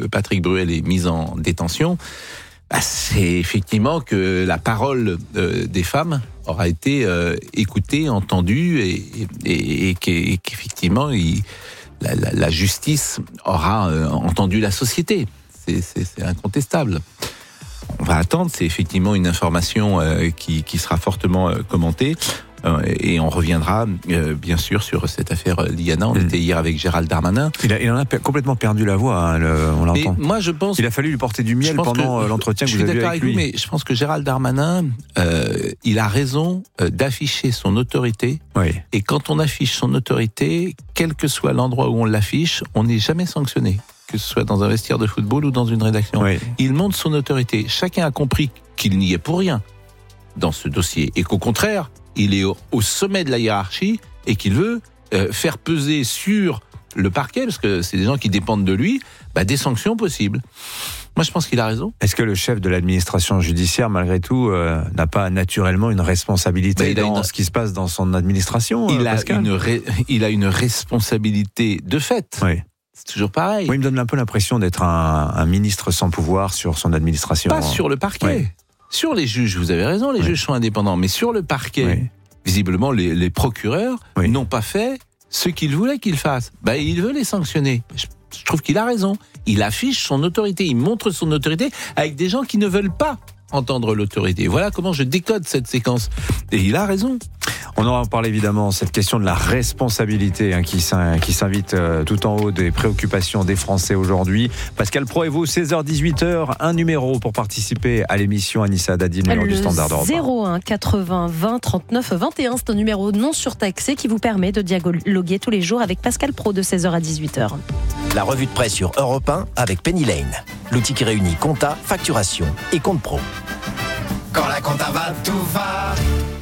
Patrick Bruel est mis en détention, c'est effectivement que la parole des femmes aura été écoutée, entendue, et qu'effectivement la justice aura entendu la société. C'est incontestable. On va attendre, c'est effectivement une information qui sera fortement commentée. Et on reviendra bien sûr sur cette affaire Liana. On était hier avec Gérald Darmanin. Il en a complètement perdu la voix, on l'entend. Mais moi, je pense il a fallu lui porter du miel pendant l'entretien que vous avez eu avec lui. Mais je pense que Gérald Darmanin, il a raison d'afficher son autorité. Oui. Et quand on affiche son autorité, quel que soit l'endroit où on l'affiche, on n'est jamais sanctionné, que ce soit dans un vestiaire de football ou dans une rédaction. Oui. Il montre son autorité. Chacun a compris qu'il n'y est pour rien dans ce dossier et qu'au contraire, il est au sommet de la hiérarchie et qu'il veut faire peser sur le parquet, parce que c'est des gens qui dépendent de lui, des sanctions possibles. Moi, je pense qu'il a raison. Est-ce que le chef de l'administration judiciaire, malgré tout, n'a pas naturellement une responsabilité dans ce qui se passe dans son administration, Pascal ? Il a une responsabilité de fait. Oui. C'est toujours pareil. Oui, il me donne un peu l'impression d'être un ministre sans pouvoir sur son administration. Pas sur le parquet. Oui. Sur les juges, vous avez raison, les juges sont indépendants, mais sur le parquet, visiblement, les procureurs n'ont pas fait ce qu'ils voulaient qu'ils fassent. Il veut les sanctionner. Je trouve qu'il a raison. Il affiche son autorité, il montre son autorité avec des gens qui ne veulent pas entendre l'autorité. Voilà comment je décode cette séquence. Et il a raison. On aura parlé évidemment cette question de la responsabilité qui s'invite tout en haut des préoccupations des Français aujourd'hui. Pascal Praud et vous, 16h-18h, un numéro pour participer à l'émission Anissa Dadi, numéro du Standard d'Europe. 01 80 20 39 21, c'est un numéro non surtaxé qui vous permet de dialoguer tous les jours avec Pascal Praud de 16h à 18h. La revue de presse sur Europe 1 avec Penny Lane, l'outil qui réunit compta, facturation et compte pro. Quand la compta va, tout va.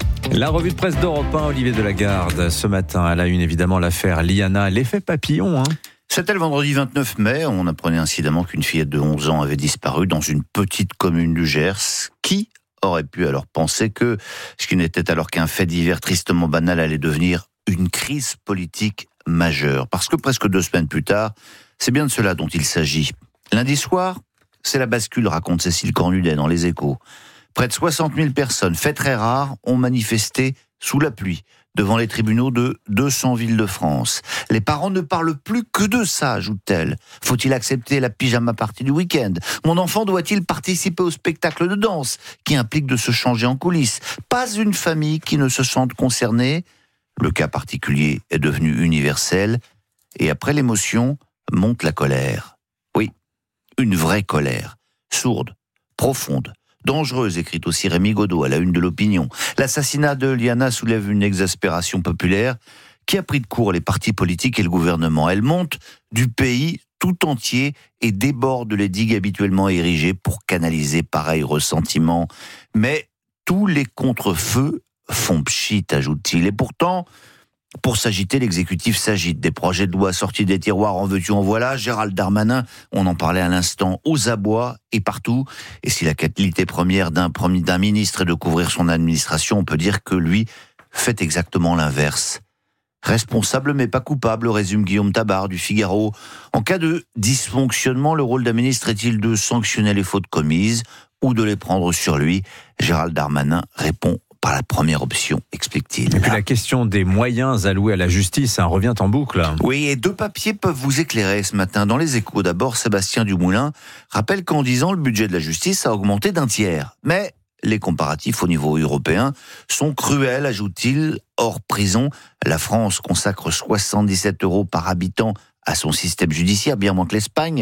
La revue de presse d'Europe 1, Olivier Delagarde, ce matin, à la une évidemment l'affaire Liana, l'effet papillon. C'était le vendredi 29 mai, on apprenait incidemment qu'une fillette de 11 ans avait disparu dans une petite commune du Gers. Qui aurait pu alors penser que ce qui n'était alors qu'un fait divers tristement banal allait devenir une crise politique majeure ? Parce que presque 2 semaines plus tard, c'est bien de cela dont il s'agit. Lundi soir, c'est la bascule, raconte Cécile Cornudet dans Les Échos. Près de 60 000 personnes, fait très rare, ont manifesté sous la pluie devant les tribunaux de 200 villes de France. Les parents ne parlent plus que de ça, ajoute-t-elle. Faut-il accepter la pyjama party du week-end ? Mon enfant doit-il participer au spectacle de danse qui implique de se changer en coulisses ? Pas une famille qui ne se sente concernée. Le cas particulier est devenu universel. Et après l'émotion, monte la colère. Oui, une vraie colère. Sourde, profonde, dangereuse, écrite aussi Rémi Godot à la une de l'Opinion. L'assassinat de Liana soulève une exaspération populaire qui a pris de court les partis politiques et le gouvernement. Elle monte du pays tout entier et déborde les digues habituellement érigées pour canaliser pareil ressentiment. Mais tous les contre-feux font pchit, ajoute-t-il. Et pourtant, pour s'agiter, l'exécutif s'agite. Des projets de loi sortis des tiroirs, en veux-tu, en voilà. Gérald Darmanin, on en parlait à l'instant, aux abois et partout. Et si la qualité première d'un ministre est de couvrir son administration, on peut dire que lui fait exactement l'inverse. Responsable mais pas coupable, résume Guillaume Tabar du Figaro. En cas de dysfonctionnement, le rôle d'un ministre est-il de sanctionner les fautes commises ou de les prendre sur lui ? Gérald Darmanin répond par la première option, explique-t-il. Et puis la question des moyens alloués à la justice revient en boucle. Oui, et 2 papiers peuvent vous éclairer ce matin. Dans Les Échos, d'abord, Sébastien Dumoulin rappelle qu'en 10 ans, le budget de la justice a augmenté d'1 tiers. Mais les comparatifs au niveau européen sont cruels, ajoute-t-il. Hors prison, la France consacre 77 € par habitant à son système judiciaire, bien moins que l'Espagne,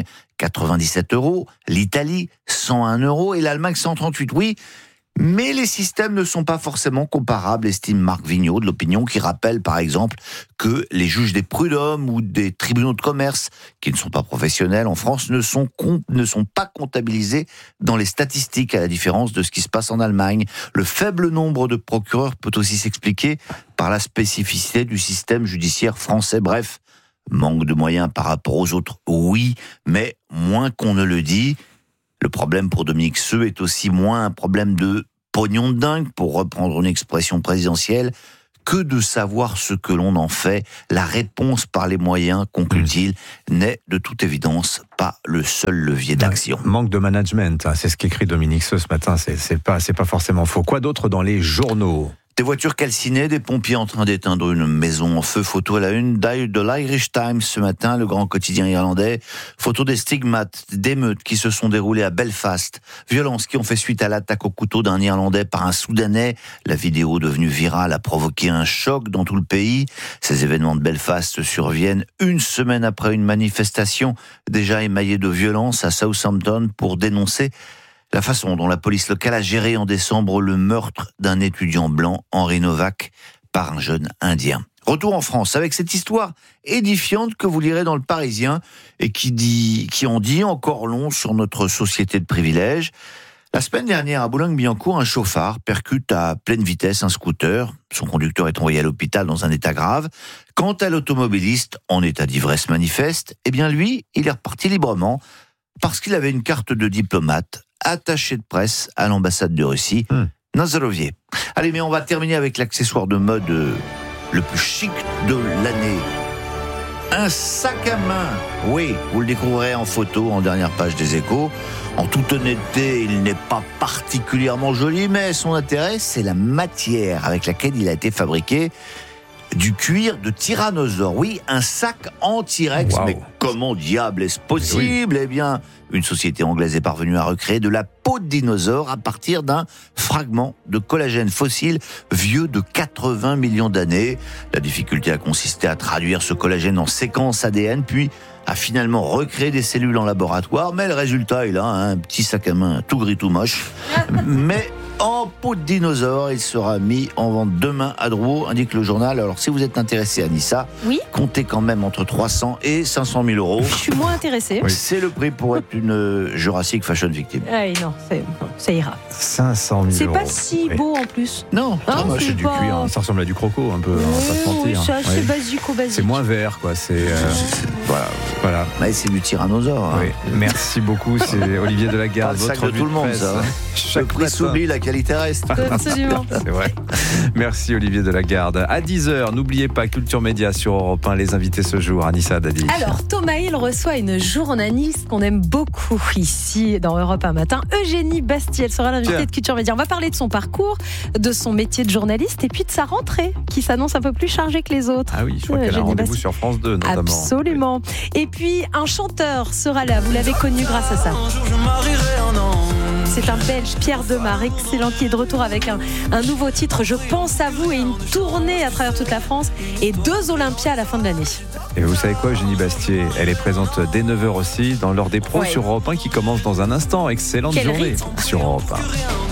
97 €, l'Italie, 101 € et l'Allemagne, 138. Oui, mais les systèmes ne sont pas forcément comparables, estime Marc Vigneault de l'Opinion, qui rappelle par exemple que les juges des prud'hommes ou des tribunaux de commerce, qui ne sont pas professionnels en France, ne sont pas comptabilisés dans les statistiques, à la différence de ce qui se passe en Allemagne. Le faible nombre de procureurs peut aussi s'expliquer par la spécificité du système judiciaire français. Bref, manque de moyens par rapport aux autres, oui, mais moins qu'on ne le dit. Le problème pour Dominique Seux est aussi moins un problème de pognon de dingue, pour reprendre une expression présidentielle, que de savoir ce que l'on en fait. La réponse par les moyens, conclut-il, n'est de toute évidence pas le seul levier d'action. Manque de management, c'est ce qu'écrit Dominique Seux ce matin, c'est pas forcément faux. Quoi d'autre dans les journaux ? Des voitures calcinées, des pompiers en train d'éteindre une maison en feu. Photo à la une de l'Irish Times ce matin, le grand quotidien irlandais. Photo des stigmates d'émeutes qui se sont déroulées à Belfast. Violences qui ont fait suite à l'attaque au couteau d'un Irlandais par un Soudanais. La vidéo devenue virale a provoqué un choc dans tout le pays. Ces événements de Belfast surviennent une semaine après une manifestation déjà émaillée de violence à Southampton pour dénoncer la façon dont la police locale a géré en décembre le meurtre d'un étudiant blanc, Henri Novak, par un jeune Indien. Retour en France avec cette histoire édifiante que vous lirez dans Le Parisien et qui en dit encore long sur notre société de privilèges. La semaine dernière, à Boulogne-Billancourt, un chauffard percute à pleine vitesse un scooter. Son conducteur est envoyé à l'hôpital dans un état grave. Quant à l'automobiliste, en état d'ivresse manifeste, eh bien lui, il est reparti librement parce qu'il avait une carte de diplomate attaché de presse à l'ambassade de Russie, Nazarovier. Allez, mais on va terminer avec l'accessoire de mode le plus chic de l'année. Un sac à main. Oui, vous le découvrirez en photo en dernière page des Échos. En toute honnêteté, il n'est pas particulièrement joli, mais son intérêt, c'est la matière avec laquelle il a été fabriqué. Du cuir de tyrannosaure. Oui, un sac en T-Rex. Wow. Mais comment diable est-ce possible ? Eh bien, une société anglaise est parvenue à recréer de la peau de dinosaure à partir d'un fragment de collagène fossile vieux de 80 millions d'années. La difficulté a consisté à traduire ce collagène en séquence ADN, puis à finalement recréer des cellules en laboratoire. Mais le résultat est là, un petit sac à main tout gris, tout moche. Mais en peau de dinosaure, il sera mis en vente demain à Drouot, indique le journal. Alors si vous êtes intéressé, Anissa, comptez quand même entre 300 et 500 000 euros. Je suis moins intéressée. Oui. C'est le prix pour être une Jurassic Fashion victime. Non, ça ira. 500 000 euros. C'est pas si beau en plus. Non, c'est du cuir. Ça ressemble à du croco un peu. Oui, on va pas se mentir. c'est assez basique. C'est moins vert, quoi. Voilà. Mais c'est du tyrannosaure. Oui. Merci beaucoup. C'est Olivier Delagarde. Votre sac de tout le monde, ça. Chaque prix s'oublie, la qualité reste. Absolument. C'est vrai. Merci Olivier Delagarde. À 10h, n'oubliez pas Culture Média sur Europe 1, les invités ce jour, Anissa Dadi. Alors, Thomas Hill reçoit une journaliste qu'on aime beaucoup ici dans Europe 1 matin. Eugénie Bastier, elle sera l'invitée de Culture Média. On va parler de son parcours, de son métier de journaliste et puis de sa rentrée qui s'annonce un peu plus chargée que les autres. Ah oui, je crois qu'elle a un rendez-vous sur France 2 notamment. Absolument. Et puis, un chanteur sera là. Vous l'avez connu grâce à ça. C'est un Belge, Pierre Demar, excellent, qui est de retour avec un nouveau titre, Je pense à vous, et une tournée à travers toute la France et 2 Olympias à la fin de l'année. Et vous savez quoi, Eugénie Bastier, elle est présente dès 9h aussi dans l'heure des pros sur Europe 1 qui commence dans un instant. Excellente journée sur Europe 1.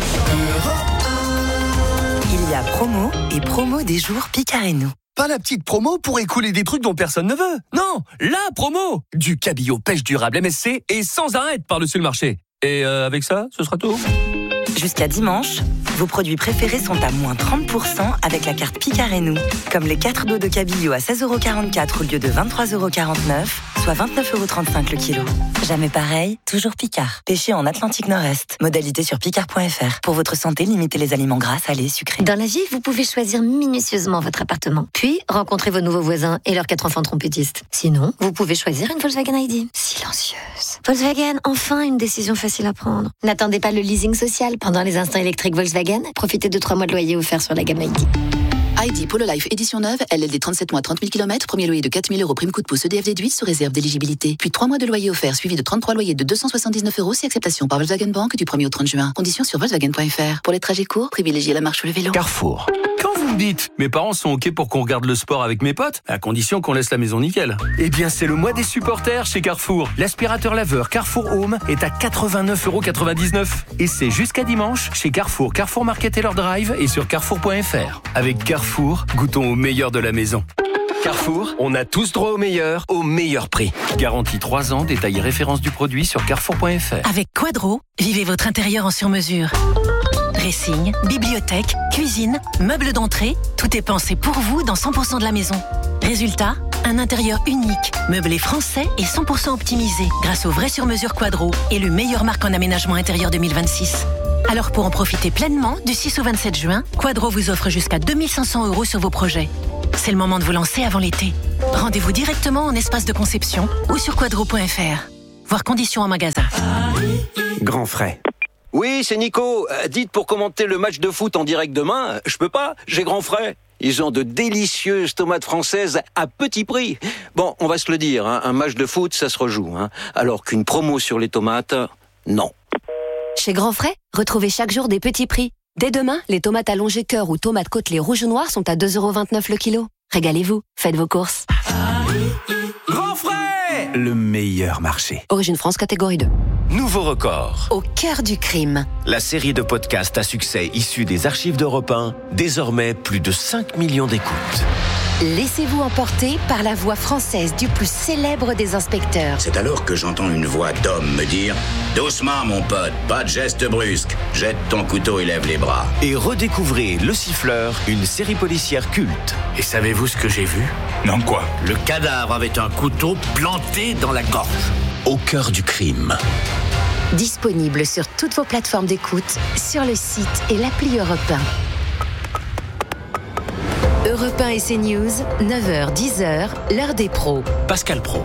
Il y a promo et promo des jours Picard et nous. Pas la petite promo pour écouler des trucs dont personne ne veut. Non, la promo du cabillaud pêche durable MSC et sans arrêt par-dessus le marché. Et avec ça, ce sera tout. Jusqu'à dimanche, vos produits préférés sont à moins 30% avec la carte Picard et nous. Comme les 4 dos de cabillaud à 16,44€ au lieu de 23,49€, soit 29,35€ le kilo. Jamais pareil, toujours Picard. Pêché en Atlantique Nord-Est. Modalité sur picard.fr. Pour votre santé, limitez les aliments gras, salés, sucrés. Dans la vie, vous pouvez choisir minutieusement votre appartement. Puis, rencontrer vos nouveaux voisins et leurs 4 enfants trompettistes. Sinon, vous pouvez choisir une Volkswagen ID. Silencieuse. Volkswagen, enfin une décision facile à prendre. N'attendez pas le leasing social. Pendant les instants électriques Volkswagen, profitez de 3 mois de loyer offerts sur la gamme ID. ID Polo Life édition neuve, LLD 37 mois 30 000 km, premier loyer de 4 000 € prime coup de pouce EDF déduit sous réserve d'éligibilité. Puis 3 mois de loyer offert suivi de 33 loyers de 279 € si acceptation par Volkswagen Bank du 1er au 30 juin. Conditions sur Volkswagen.fr. Pour les trajets courts, privilégiez la marche ou le vélo. Carrefour. Quand vous me dites, mes parents sont OK pour qu'on regarde le sport avec mes potes, à condition qu'on laisse la maison nickel. Eh bien, c'est le mois des supporters chez Carrefour. L'aspirateur laveur Carrefour Home est à 89,99 €. Et c'est jusqu'à dimanche chez Carrefour, Carrefour Market et leur Drive et sur Carrefour.fr. Avec Carrefour, goûtons au meilleur de la maison. Carrefour, on a tous droit au meilleur prix. Garantie 3 ans, détail et référence du produit sur Carrefour.fr. Avec Quadro, vivez votre intérieur en sur-mesure. Dressing, bibliothèque, cuisine, meubles d'entrée, tout est pensé pour vous dans 100% de la maison. Résultat, un intérieur unique, meublé français et 100% optimisé grâce au vrai sur-mesure Quadro, élu meilleure marque en aménagement intérieur 2026. Alors pour en profiter pleinement, du 6 au 27 juin, Quadro vous offre jusqu'à 2500 € sur vos projets. C'est le moment de vous lancer avant l'été. Rendez-vous directement en espace de conception ou sur quadro.fr. Voir conditions en magasin. Grand frais. Oui, c'est Nico. Dites, pour commenter le match de foot en direct demain, je peux pas, j'ai grand frais. Ils ont de délicieuses tomates françaises à petit prix. Bon, on va se le dire, un match de foot, ça se rejoue. Alors qu'une promo sur les tomates, non. Chez Grand Frais, retrouvez chaque jour des petits prix. Dès demain, les tomates allongées cœur ou tomates côtelées rouges ou noires sont à 2,29 € le kilo. Régalez-vous, faites vos courses. Grand frais, le meilleur marché. Origine France, catégorie 2. Nouveau record. Au cœur du crime. La série de podcasts à succès issue des archives d'Europe 1, désormais plus de 5 millions d'écoutes. Laissez-vous emporter par la voix française du plus célèbre des inspecteurs. C'est alors que j'entends une voix d'homme me dire « Doucement, mon pote, pas de geste brusque. Jette ton couteau et lève les bras. » Et redécouvrez Le Siffleur, une série policière culte. Et savez-vous ce que j'ai vu? Non, quoi? Le cadavre avait un couteau planté dans la gorge. Au cœur du crime. Disponible sur toutes vos plateformes d'écoute, sur le site et l'appli Europe 1. Europe 1 et CNews, 9h, 10h, l'heure des pros. Pascal Pro.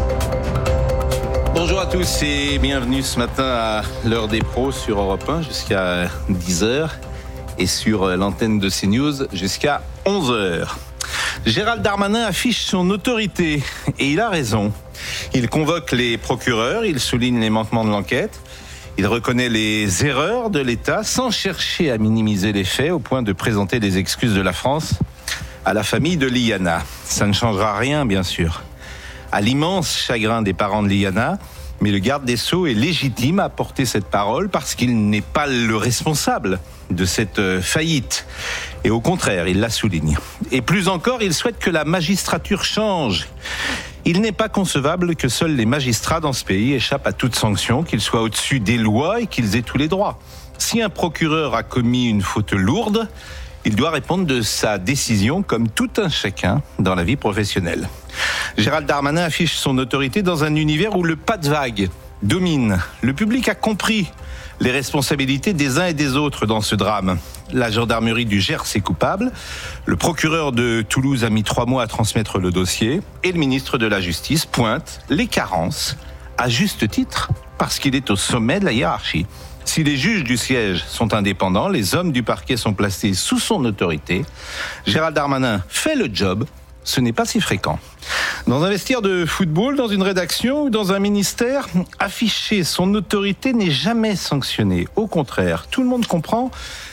Bonjour à tous et bienvenue ce matin à l'heure des pros sur Europe 1 jusqu'à 10h et sur l'antenne de CNews jusqu'à 11h. Gérald Darmanin affiche son autorité et il a raison. Il convoque les procureurs, il souligne les manquements de l'enquête, il reconnaît les erreurs de l'État sans chercher à minimiser les faits au point de présenter des excuses de la France à la famille de Liana. Ça ne changera rien, bien sûr, à l'immense chagrin des parents de Liana, mais le garde des Sceaux est légitime à porter cette parole parce qu'il n'est pas le responsable de cette faillite. Et au contraire, il la souligne. Et plus encore, il souhaite que la magistrature change. Il n'est pas concevable que seuls les magistrats dans ce pays échappent à toute sanction, qu'ils soient au-dessus des lois et qu'ils aient tous les droits. Si un procureur a commis une faute lourde, il doit répondre de sa décision comme tout un chacun dans la vie professionnelle. Gérald Darmanin affiche son autorité dans un univers où le pas de vague domine. Le public a compris les responsabilités des uns et des autres dans ce drame. La gendarmerie du Gers est coupable, le procureur de Toulouse a mis 3 mois à transmettre le dossier et le ministre de la Justice pointe les carences, à juste titre, parce qu'il est au sommet de la hiérarchie. Si les juges du siège sont indépendants, les hommes du parquet sont placés sous son autorité. Gérald Darmanin fait le job, ce n'est pas si fréquent. Dans un vestiaire de football, dans une rédaction ou dans un ministère, afficher son autorité n'est jamais sanctionné. Au contraire, tout le monde comprend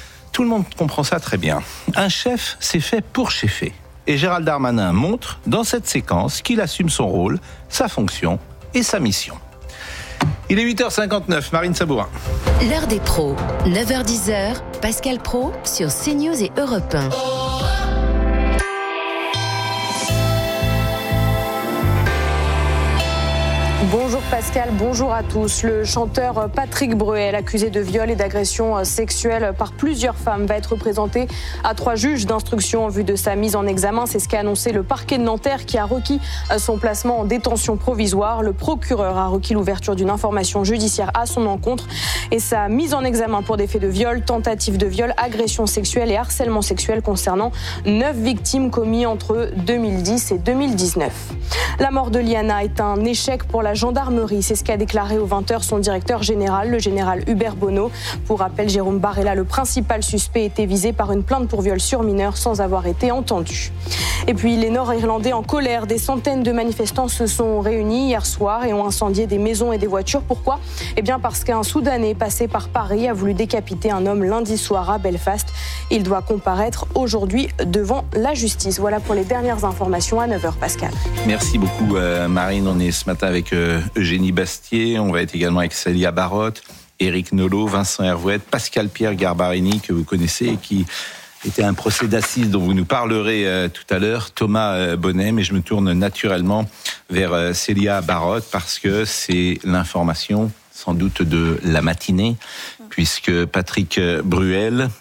ça très bien. Un chef, c'est fait pour cheffer. Et Gérald Darmanin montre, dans cette séquence, qu'il assume son rôle, sa fonction et sa mission. Il est 8h59, Marine Sabourin. L'heure des pros, 9h-10h, Pascal Pro sur CNews et Europe 1. Bonjour Pascal, bonjour à tous. Le chanteur Patrick Bruel, accusé de viol et d'agression sexuelle par plusieurs femmes, va être présenté à 3 juges d'instruction en vue de sa mise en examen. C'est ce qu'a annoncé le parquet de Nanterre qui a requis son placement en détention provisoire. Le procureur a requis l'ouverture d'une information judiciaire à son encontre et sa mise en examen pour des faits de viol, tentative de viol, agression sexuelle et harcèlement sexuel concernant 9 victimes commis entre 2010 et 2019. La mort de Liana est un échec pour la gendarmerie. C'est ce qu'a déclaré aux 20h son directeur général, le général Hubert Bonneau. Pour rappel, Jérôme Barella, le principal suspect, était visé par une plainte pour viol sur mineur sans avoir été entendu. Et puis les Nord-Irlandais en colère. Des centaines de manifestants se sont réunis hier soir et ont incendié des maisons et des voitures. Pourquoi ? Eh bien parce qu'un Soudanais passé par Paris a voulu décapiter un homme lundi soir à Belfast. Il doit comparaître aujourd'hui devant la justice. Voilà pour les dernières informations à 9h, Pascal. Merci beaucoup Marine. On est ce matin avec Eugénie Bastier. On va être également avec Célia Barotte, Éric Nolot, Vincent Hervouette, Pascal-Pierre Garbarini que vous connaissez et qui était un procès d'assises dont vous nous parlerez tout à l'heure, Thomas Bonnet, mais je me tourne naturellement vers Célia Barotte parce que c'est l'information sans doute de la matinée, puisque Patrick Bruel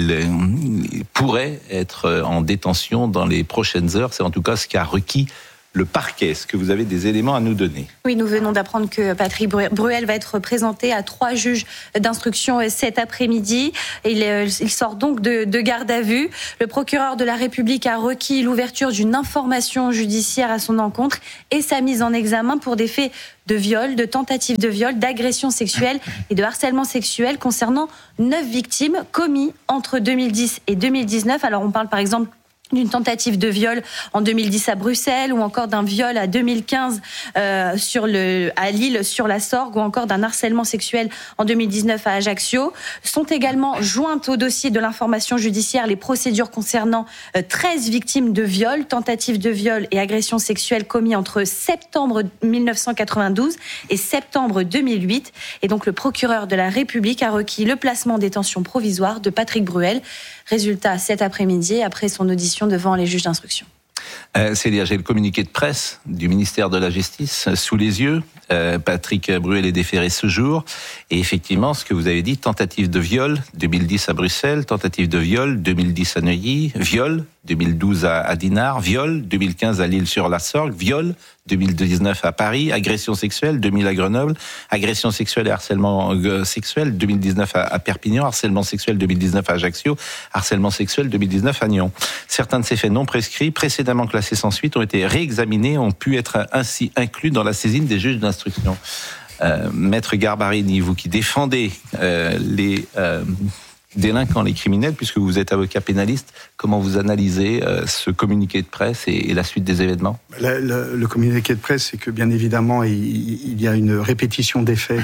pourrait être en détention dans les prochaines heures. C'est en tout cas ce qu'a requis le parquet. Est-ce que vous avez des éléments à nous donner ? Oui, nous venons d'apprendre que Patrick Bruel va être présenté à 3 juges d'instruction cet après-midi. Il sort donc de garde à vue. Le procureur de la République a requis l'ouverture d'une information judiciaire à son encontre et sa mise en examen pour des faits de viol, de tentative de viol, d'agression sexuelle et de harcèlement sexuel concernant 9 victimes commis entre 2010 et 2019. Alors on parle par exemple d'une tentative de viol en 2010 à Bruxelles ou encore d'un viol à 2015 à Lille sur la Sorgue ou encore d'un harcèlement sexuel en 2019 à Ajaccio. Sont également jointes au dossier de l'information judiciaire les procédures concernant 13 victimes de viol, tentatives de viol et agressions sexuelles commis entre septembre 1992 et septembre 2008. Et donc le procureur de la République a requis le placement en détention provisoire de Patrick Bruel. Résultat cet après-midi, après son audition devant les juges d'instruction. Célia, j'ai le communiqué de presse du ministère de la Justice sous les yeux. Patrick Bruel est déféré ce jour. Et effectivement, ce que vous avez dit, tentative de viol, 2010 à Bruxelles, tentative de viol, 2010 à Neuilly, viol, 2012 à Dinard, viol, 2015 à Lille-sur-la-Sorgue, viol, 2019 à Paris, agression sexuelle, 2000 à Grenoble, agression sexuelle et harcèlement sexuel, 2019 à Perpignan, harcèlement sexuel, 2019 à Ajaccio, harcèlement sexuel, 2019 à Nyon. Certains de ces faits non prescrits, précédemment classés sans suite, ont été réexaminés, ont pu être ainsi inclus dans la saisine des juges d'instruction. Maître Garbarini, vous qui défendez les délinquants, les criminels, puisque vous êtes avocat pénaliste, comment vous analysez ce communiqué de presse et la suite des événements ? Le communiqué de presse, c'est que bien évidemment, il y a une répétition des faits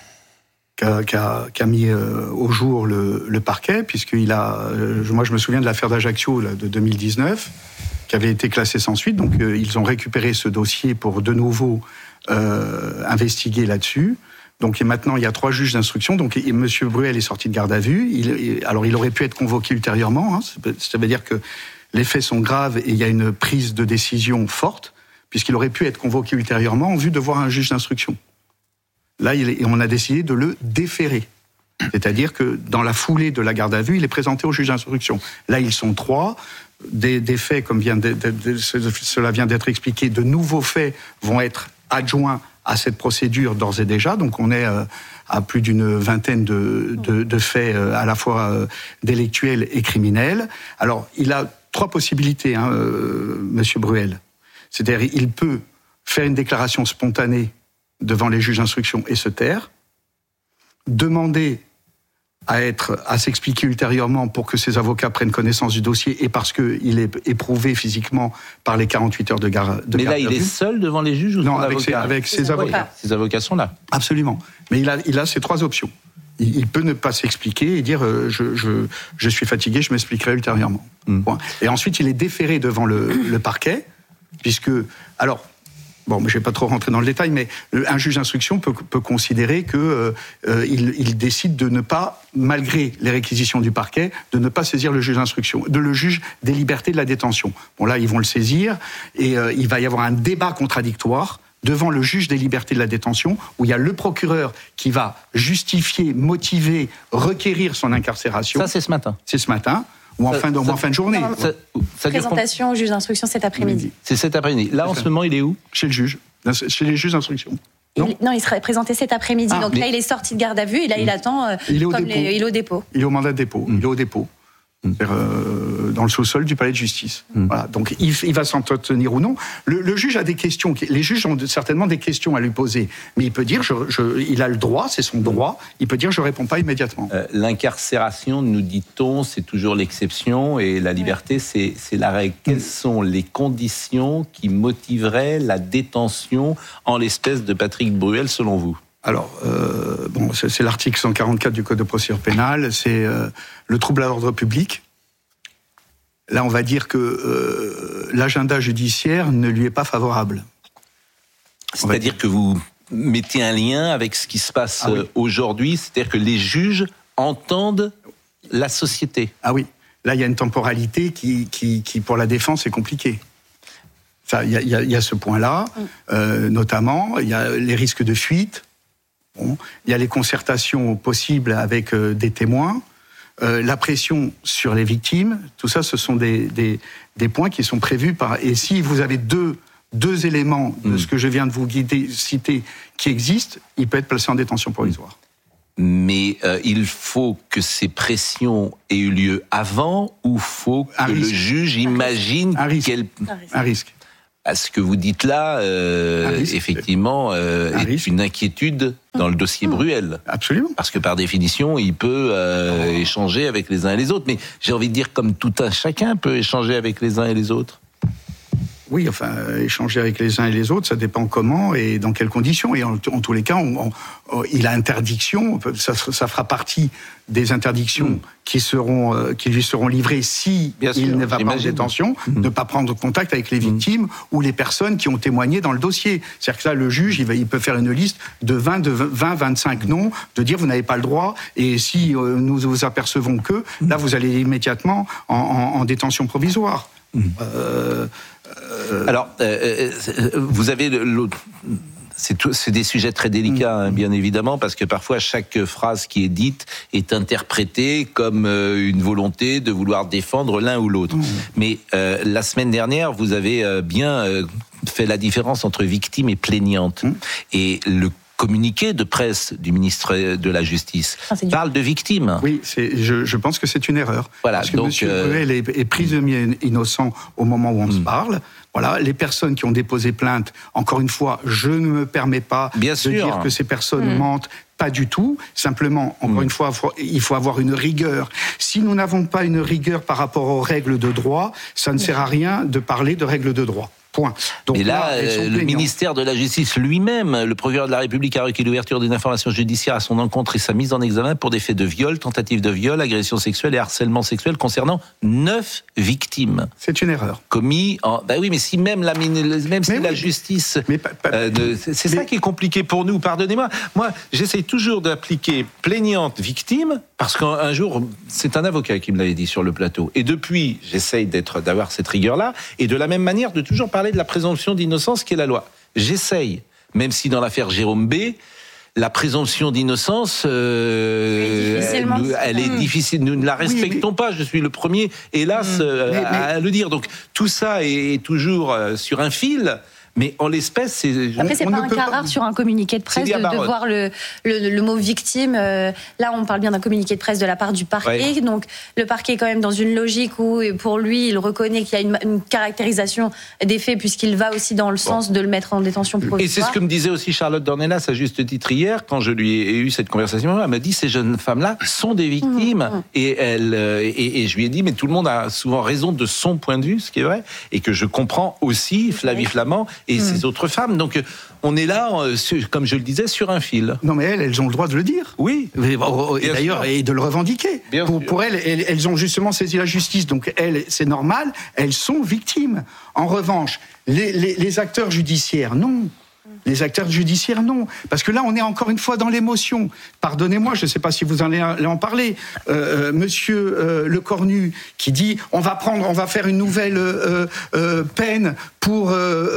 qu'a mis au jour le parquet, puisqu'il a... moi, je me souviens de l'affaire d'Ajaccio de 2019, qui avait été classée sans suite. Donc, ils ont récupéré ce dossier pour de nouveau investiguer là-dessus. Donc maintenant, il y a 3 juges d'instruction. Donc M. Bruel est sorti de garde à vue. Il aurait pu être convoqué ultérieurement. Ça veut dire que les faits sont graves et il y a une prise de décision forte, puisqu'il aurait pu être convoqué ultérieurement en vue de voir un juge d'instruction. Là, on a décidé de le déférer. C'est-à-dire que dans la foulée de la garde à vue, il est présenté au juge d'instruction. Là, ils sont 3. Des faits, comme cela vient d'être expliqué, de nouveaux faits vont être adjoints à cette procédure d'ores et déjà. Donc on est à plus d'une vingtaine de faits à la fois délictuels et criminels. Alors il a 3 possibilités, Monsieur Bruel. C'est-à-dire il peut faire une déclaration spontanée devant les juges d'instruction et se taire, demander à s'expliquer ultérieurement pour que ses avocats prennent connaissance du dossier et parce qu'il est éprouvé physiquement par les 48 heures de garde. Mais là, il est seul devant les juges ou non, avec ses avocats. Ses avocats sont là. Absolument. Mais il a ces 3 options. Il peut ne pas s'expliquer et dire je suis fatigué, je m'expliquerai ultérieurement. Point. Et ensuite, il est déféré devant le parquet, puisque... Alors, bon, mais je ne vais pas trop rentrer dans le détail, mais un juge d'instruction peut considérer qu'il décide de ne pas, malgré les réquisitions du parquet, de ne pas saisir le juge d'instruction, le juge des libertés de la détention. Bon, là, ils vont le saisir et il va y avoir un débat contradictoire devant le juge des libertés de la détention, où il y a le procureur qui va justifier, motiver, requérir son incarcération. Ça, c'est ce matin. C'est ce matin. Ou en fin de journée. Présentation au juge d'instruction cet après-midi. C'est cet après-midi. Là, en ce moment, il est où ? Chez le juge. Chez les juges d'instruction. Non, il serait présenté cet après-midi. Donc là, il est sorti de garde à vue et là, il attend. Il est au dépôt. Il est au mandat de dépôt. Il est au dépôt. Dans le sous-sol du palais de justice. Voilà. Donc il va s'en tenir ou non. Le juge a des questions. Les juges ont certainement des questions à lui poser. Mais il peut dire, il a le droit, c'est son droit, il peut dire je ne réponds pas immédiatement. L'incarcération, nous dit-on, c'est toujours l'exception et la liberté, c'est la règle. Quelles sont les conditions qui motiveraient la détention en l'espèce de Patrick Bruel, selon vous ? Alors, c'est l'article 144 du Code de procédure pénale, c'est le trouble à l'ordre public. Là, on va dire que l'agenda judiciaire ne lui est pas favorable. C'est-à-dire que vous mettez un lien avec ce qui se passe aujourd'hui, c'est-à-dire que les juges entendent la société. Ah oui, là, il y a une temporalité qui pour la défense, est compliquée. Il y a ce point-là, notamment, il y a les risques de fuite. Bon, il y a les concertations possibles avec des témoins, la pression sur les victimes, tout ça, ce sont des points qui sont prévus par... Et si vous avez 2 2 éléments de ce que je viens de vous citer qui existent, il peut être placé en détention provisoire. Mais il faut que ces pressions aient eu lieu avant ou faut que le juge imagine un risque. Ce que vous dites là, effectivement, est une inquiétude dans le dossier Bruel. Absolument. Parce que par définition, il peut échanger avec les uns et les autres. Mais j'ai envie de dire, comme tout un chacun peut échanger avec les uns et les autres. Oui, enfin, échanger avec les uns et les autres, ça dépend comment et dans quelles conditions. Et en tous les cas, il a interdiction, ça fera partie des interdictions qui lui seront livrées si il ne va pas en détention, ne pas prendre contact avec les victimes ou les personnes qui ont témoigné dans le dossier. C'est-à-dire que là, le juge, il peut faire une liste de 25 noms, de dire vous n'avez pas le droit, et si nous vous apercevons que, là, vous allez immédiatement en détention provisoire. Alors, vous avez c'est des sujets très délicats, bien évidemment, parce que parfois chaque phrase qui est dite est interprétée comme une volonté de vouloir défendre l'un ou l'autre. Mais la semaine dernière, vous avez bien fait la différence entre victime et plaignante. Et le communiqué de presse du ministre de la Justice parle de victimes. Oui, je pense que c'est une erreur. Voilà, parce que donc, M. Bruel est prisonnier innocent au moment où on se parle. Voilà, les personnes qui ont déposé plainte, encore une fois, je ne me permets pas de dire que ces personnes mentent. Pas du tout. Simplement, encore une fois, il faut avoir une rigueur. Si nous n'avons pas une rigueur par rapport aux règles de droit, ça ne sert à rien de parler de règles de droit. Point. Donc mais là, le ministère de la Justice lui-même, le procureur de la République a requis l'ouverture d'une information judiciaire à son encontre et sa mise en examen pour des faits de viol, tentative de viol, agression sexuelle et harcèlement sexuel concernant 9 victimes. C'est une erreur. Commis en... Ben oui, mais si même la justice... c'est ça qui est compliqué pour nous, pardonnez-moi. Moi, j'essaye toujours d'appliquer plaignante, victime, parce qu'un jour, c'est un avocat qui me l'avait dit sur le plateau. Et depuis, j'essaye d'avoir cette rigueur-là, et de la même manière, de toujours parler de la présomption d'innocence qui est la loi. J'essaye, même si dans l'affaire Jérôme B, la présomption d'innocence, elle est difficile. Nous ne la respectons pas. Je suis le premier, hélas, à le dire. Donc tout ça est toujours sur un fil. Mais en l'espèce, c'est... Après, c'est pas un cas rare sur un communiqué de presse de voir le mot victime. Là, on parle bien d'un communiqué de presse de la part du parquet. Ouais. Donc, le parquet est quand même dans une logique où, pour lui, il reconnaît qu'il y a une caractérisation des faits, puisqu'il va aussi dans le sens de le mettre en détention provisoire. Et c'est ce que me disait aussi Charlotte Dornelas, à juste titre, hier, quand je lui ai eu cette conversation. Elle m'a dit, ces jeunes femmes-là sont des victimes. Et je lui ai dit, mais tout le monde a souvent raison de son point de vue, ce qui est vrai, et que je comprends aussi Flavie Flament et ces autres femmes. Donc, on est là, comme je le disais, sur un fil. Non, mais elles ont le droit de le dire. Oui. Et d'ailleurs, et de le revendiquer. Pour elles ont justement saisi la justice. Donc, elles, c'est normal, elles sont victimes. En revanche, les acteurs judiciaires, non. Les acteurs judiciaires, non. Parce que là, on est encore une fois dans l'émotion. Pardonnez-moi, je ne sais pas si vous allez en parler. Monsieur Lecornu qui dit on va faire une nouvelle peine pour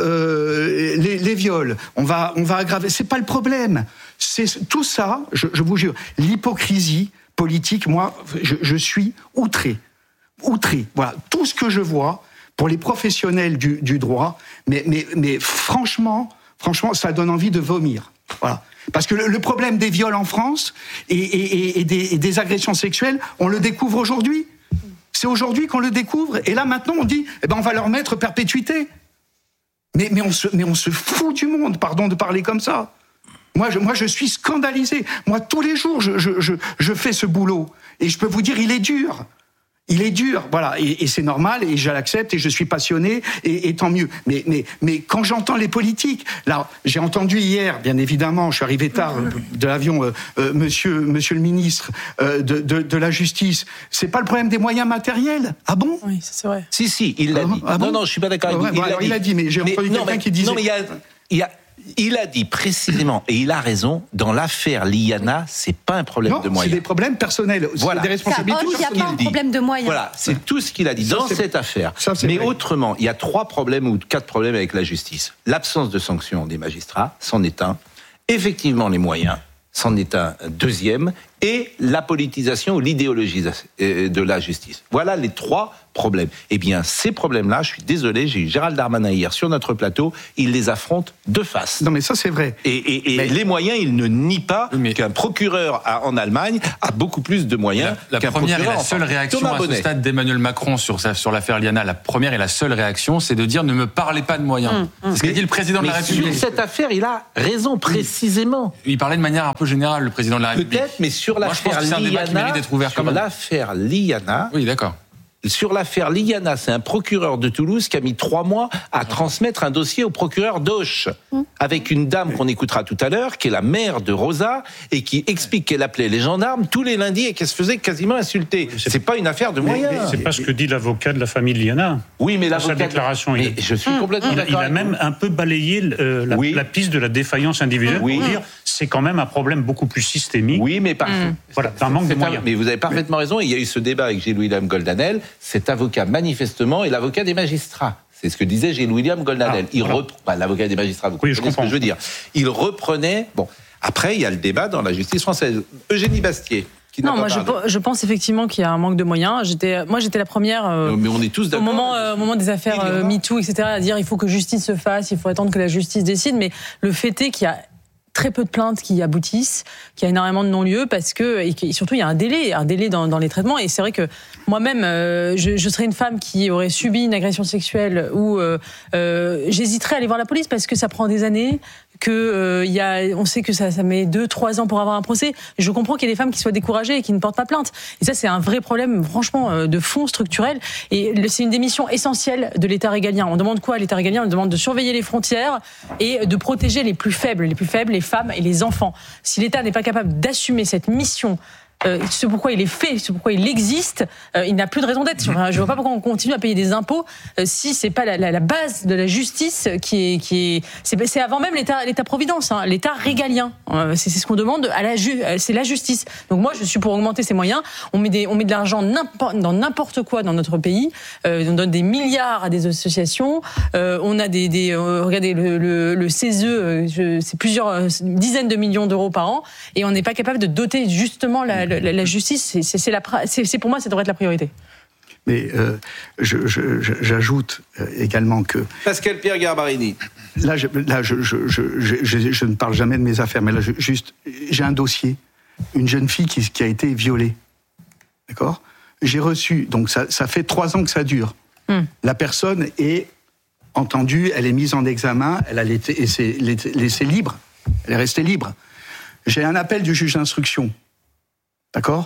les viols. On va aggraver. C'est pas le problème. C'est tout ça. Je vous jure, l'hypocrisie politique. Moi, je suis outré. Voilà, tout ce que je vois pour les professionnels du droit. Mais franchement, ça donne envie de vomir. Voilà. Parce que le problème des viols en France et des agressions sexuelles, on le découvre aujourd'hui. C'est aujourd'hui qu'on le découvre. Et là, maintenant, on dit, on va leur mettre perpétuité. Mais on se fout du monde, pardon de parler comme ça. Moi, je suis scandalisé. Moi, tous les jours, je fais ce boulot. Et je peux vous dire, il est dur. Il est dur, voilà, et c'est normal, et je l'accepte, et je suis passionné, et tant mieux. Mais quand j'entends les politiques, là, j'ai entendu hier, bien évidemment, je suis arrivé tard de l'avion, monsieur le ministre de la Justice, c'est pas le problème des moyens matériels. Ah bon ? Oui, c'est vrai. Si, il l'a dit. Ah bon ? Non, je suis pas d'accord avec vous. Il l'a dit, mais j'ai entendu quelqu'un qui disait... Non, mais il a dit précisément, et il a raison, dans l'affaire Liana, c'est pas un problème de moyens. C'est des problèmes personnels, voilà. C'est des responsabilités. Il n'y a pas un problème de moyens. Voilà, c'est tout ce qu'il a dit dans cette affaire. Mais autrement, il y a 3 problèmes ou 4 problèmes avec la justice. L'absence de sanctions des magistrats, c'en est un. Effectivement, les moyens, c'en est un deuxième. et la politisation ou l'idéologisation de la justice. Voilà les 3 problèmes. Eh bien, ces problèmes-là, je suis désolé, j'ai eu Gérald Darmanin hier sur notre plateau, il les affronte de face. Non, mais ça, c'est vrai. Et les moyens, il ne nie pas qu'un procureur en Allemagne a beaucoup plus de moyens qu'un procureur. La première et la seule réaction à ce stade d'Emmanuel Macron sur l'affaire Liana, la première et la seule réaction, c'est de dire ne me parlez pas de moyens. C'est ce qu'a dit le président de la République. Sur cette affaire, il a raison précisément. Il parlait de manière un peu générale, le président de la République. Peut-être, mais sur l'affaire Liana, oui, d'accord. Sur l'affaire Liana, c'est un procureur de Toulouse qui a mis 3 mois à transmettre un dossier au procureur d'Auch, avec une dame qu'on écoutera tout à l'heure, qui est la mère de Rosa, et qui explique qu'elle appelait les gendarmes tous les lundis et qu'elle se faisait quasiment insulter. C'est pas une affaire de moyens. Mais c'est pas ce que dit l'avocat de la famille Liana. Oui, mais l'avocat... Sa déclaration... je suis complètement d'accord. Il a même un peu balayé la piste de la défaillance individuelle pour dire c'est quand même un problème beaucoup plus systémique. Oui, mais voilà, un manque de moyens. Mais vous avez parfaitement raison, il y a eu ce débat avec Gilles-William Goldanel. Cet avocat, manifestement, est l'avocat des magistrats. C'est ce que disait Gilles-William Goldanel. L'avocat des magistrats, vous comprenez ce que je veux dire. Il reprenait... Bon, après, il y a le débat dans la justice française. Eugénie Bastier. Non, moi je pense effectivement qu'il y a un manque de moyens. J'étais la première mais on est tous d'accord, au moment des affaires MeToo, etc., à dire il faut que justice se fasse, il faut attendre que la justice décide. Mais le fait est qu'il y a très peu de plaintes qui aboutissent, qu'il y a énormément de non-lieux et surtout il y a un délai dans les traitements. Et c'est vrai que moi-même, je serais une femme qui aurait subi une agression sexuelle ou j'hésiterais à aller voir la police parce que ça prend des années, on sait que ça met 2-3 ans pour avoir un procès. Je comprends qu'il y ait des femmes qui soient découragées et qui ne portent pas plainte. Et ça, c'est un vrai problème, franchement, de fond structurel. Et c'est une des missions essentielles de l'État régalien. On demande quoi à l'État régalien ? On demande de surveiller les frontières et de protéger les plus faibles, les femmes et les enfants. Si l'État n'est pas capable d'assumer cette mission, ce pourquoi il est fait, ce pourquoi il existe, il n'a plus de raison d'être. Je ne vois pas pourquoi on continue à payer des impôts si c'est pas la base de la justice c'est avant même l'État-providence, l'État régalien. C'est ce qu'on demande c'est la justice. Donc moi je suis pour augmenter ces moyens. On met de l'argent dans n'importe quoi dans notre pays. On donne des milliards à des associations. On a regardez le CESE, c'est plusieurs dizaines de millions d'euros par an, et on n'est pas capable de doter justement la justice. C'est pour moi, ça devrait être la priorité. Mais j'ajoute également que... Pascal Pierre Garbarini. Là, je ne parle jamais de mes affaires, mais là, j'ai un dossier. Une jeune fille qui a été violée. D'accord ? J'ai reçu... Donc, ça fait 3 ans que ça dure. La personne est entendue, elle est mise en examen, elle a été laissée libre. Elle est restée libre. J'ai un appel du juge d'instruction. D'accord ?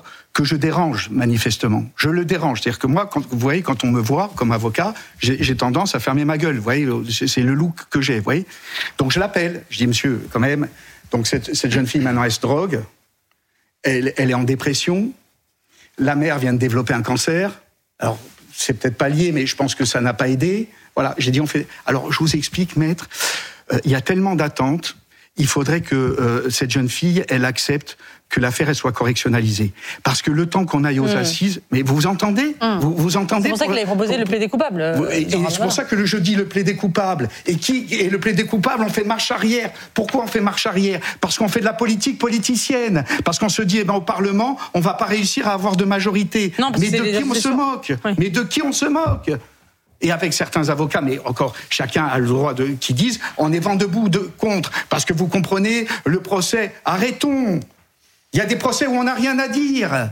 Que je dérange, manifestement. Je le dérange. C'est-à-dire que moi, vous voyez, quand on me voit comme avocat, j'ai tendance à fermer ma gueule. Vous voyez, c'est le look que j'ai, vous voyez ? Donc je l'appelle. Je dis, monsieur, quand même, donc cette jeune fille, maintenant, elle se drogue. Elle est en dépression. La mère vient de développer un cancer. Alors, c'est peut-être pas lié, mais je pense que ça n'a pas aidé. Voilà, j'ai dit, Alors, je vous explique, maître, il y a tellement d'attentes. Il faudrait que cette jeune fille, elle accepte que l'affaire elle soit correctionnalisée. Parce que le temps qu'on aille aux assises... Mais vous entendez vous entendez? C'est pour ça qu'il avait proposé le plaidé coupable. C'est pour ça que je dis le plaidé coupable. Et le plaidé coupable, on fait marche arrière. Pourquoi on fait marche arrière? Parce qu'on fait de la politique politicienne. Parce qu'on se dit, au Parlement, on va pas réussir à avoir de majorité. Non, mais de qui on se moque? Mais de qui on se moque? Et avec certains avocats, mais encore, chacun a le droit qui disent, on est vent debout contre. Parce que vous comprenez, le procès, arrêtons. Il y a des procès où on n'a rien à dire.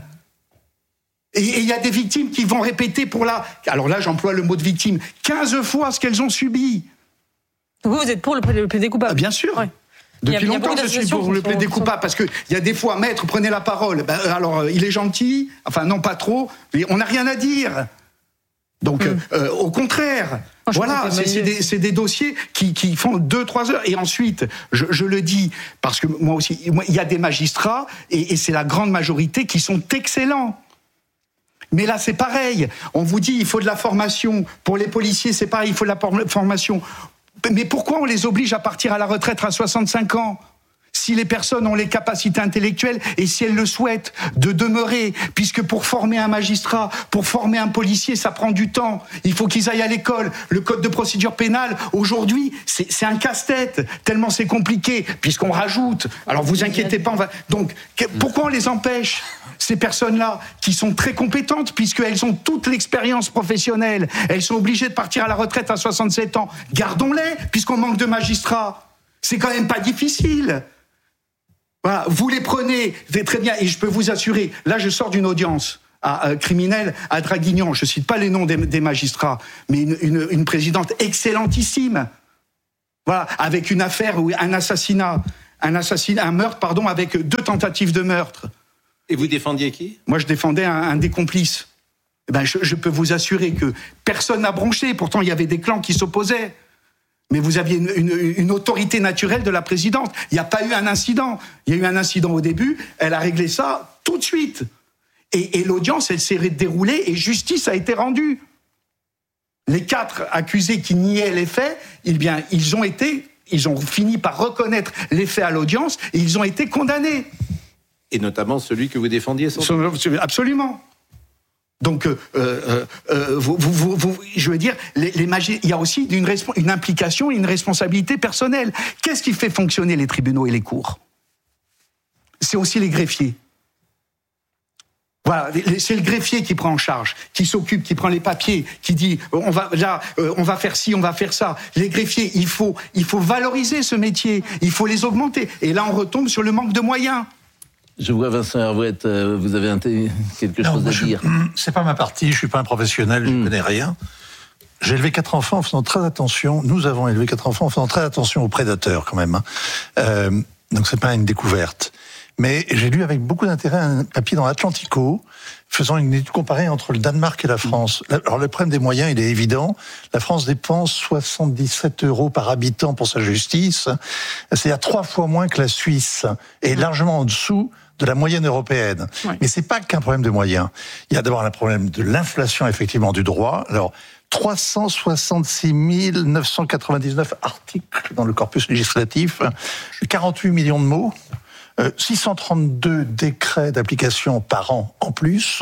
Et il y a des victimes qui vont répéter alors là, j'emploie le mot de victime, 15 fois ce qu'elles ont subi. Vous êtes pour le plaidé coupable? Bien sûr. Ouais. Depuis longtemps, je suis pour le plaidé coupable, parce qu'il y a des fois, maître, prenez la parole. Alors, il est gentil, enfin non, pas trop, mais on n'a rien à dire. Donc, au contraire, voilà, c'est des dossiers qui font 2-3 heures. Et ensuite, je le dis, parce que moi aussi, il y a des magistrats, et c'est la grande majorité, qui sont excellents. Mais là, c'est pareil. On vous dit, il faut de la formation. Pour les policiers, c'est pareil, il faut de la formation. Mais pourquoi on les oblige à partir à la retraite à 65 ans ? si les personnes ont les capacités intellectuelles et si elles le souhaitent, de demeurer, puisque pour former un magistrat, pour former un policier, ça prend du temps. Il faut qu'ils aillent à l'école. Le code de procédure pénale, aujourd'hui, c'est un casse-tête, tellement c'est compliqué, puisqu'on rajoute. Alors vous inquiétez pas, donc pourquoi on les empêche ? Ces personnes-là, qui sont très compétentes, puisqu'elles ont toute l'expérience professionnelle, elles sont obligées de partir à la retraite à 67 ans. Gardons-les, puisqu'on manque de magistrats. C'est quand même pas difficile. Voilà, vous les prenez, très bien, et je peux vous assurer, là je sors d'une audience criminelle à Draguignan, je cite pas les noms des magistrats, mais une présidente excellentissime. Voilà, avec une affaire où un meurtre, avec 2 tentatives de meurtre. Et vous défendiez qui ? Moi, je défendais un des complices. Eh ben, je peux vous assurer que personne n'a bronché. Pourtant, il y avait des clans qui s'opposaient. Mais vous aviez une autorité naturelle de la présidente. Il n'y a pas eu un incident. Il y a eu un incident au début. Elle a réglé ça tout de suite. Et l'audience, elle s'est déroulée et justice a été rendue. Les 4 accusés qui niaient les faits, eh bien, ils ont fini par reconnaître les faits à l'audience et ils ont été condamnés. Et notamment celui que vous défendiez, absolument. Donc, je veux dire, il y a aussi une implication et une responsabilité personnelle. Qu'est-ce qui fait fonctionner les tribunaux et les cours ? C'est aussi les greffiers. Voilà, c'est le greffier qui prend en charge, qui s'occupe, qui prend les papiers, qui dit on va faire ci, on va faire ça. Les greffiers, il faut valoriser ce métier, il faut les augmenter. Et là, on retombe sur le manque de moyens. Je vois Vincent Herouette, vous avez quelque chose à dire. C'est pas ma partie, je suis pas un professionnel, je connais rien. J'ai élevé 4 enfants en faisant très attention. Nous avons élevé 4 enfants en faisant très attention aux prédateurs quand même. Donc c'est pas une découverte. Mais j'ai lu avec beaucoup d'intérêt un papier dans l'Atlantico faisant une étude comparée entre le Danemark et la France. Alors le problème des moyens, il est évident. La France dépense 77 € par habitant pour sa justice. C'est-à-dire 3 fois moins que la Suisse et largement en dessous de la moyenne européenne. Ouais. Mais c'est pas qu'un problème de moyens. Il y a d'abord un problème de l'inflation, effectivement, du droit. Alors, 366 999 articles dans le corpus législatif, 48 millions de mots, 632 décrets d'application par an en plus,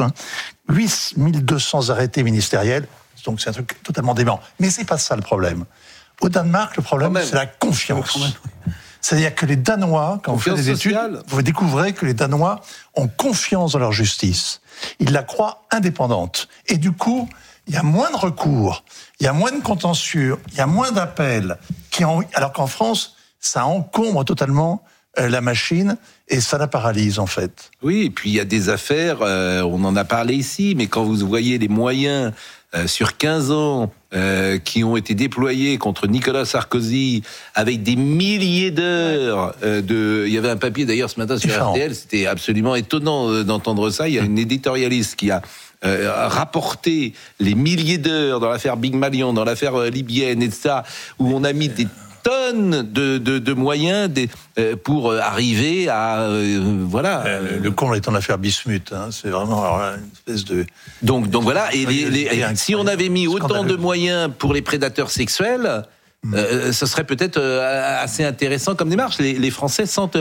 8200 arrêtés ministériels. Donc c'est un truc totalement dément. Mais c'est pas ça le problème. Au Danemark, le problème, c'est la confiance. C'est-à-dire que les Danois, quand vous faites des études, vous découvrez que les Danois ont confiance dans leur justice. Ils la croient indépendante. Et du coup, il y a moins de recours, il y a moins de contentieux, il y a moins d'appels. Alors qu'en France, ça encombre totalement la machine et ça la paralyse en fait. Oui, et puis il y a des affaires, on en a parlé ici, mais quand vous voyez les moyens sur 15 ans qui ont été déployés contre Nicolas Sarkozy avec des milliers d'heures il y avait un papier d'ailleurs ce matin sur RTL, c'était absolument étonnant d'entendre ça. Il y a une éditorialiste qui a rapporté les milliers d'heures dans l'affaire Big Malion, dans l'affaire libyenne et ça, où on a mis des tonnes de moyens pour arriver à voilà. Le comble étant l'affaire Bismuth, hein, c'est vraiment une espèce de. Donc voilà. Et si on avait mis autant de moyens pour les prédateurs sexuels, ce serait peut-être assez intéressant comme démarche. Les Français sentent,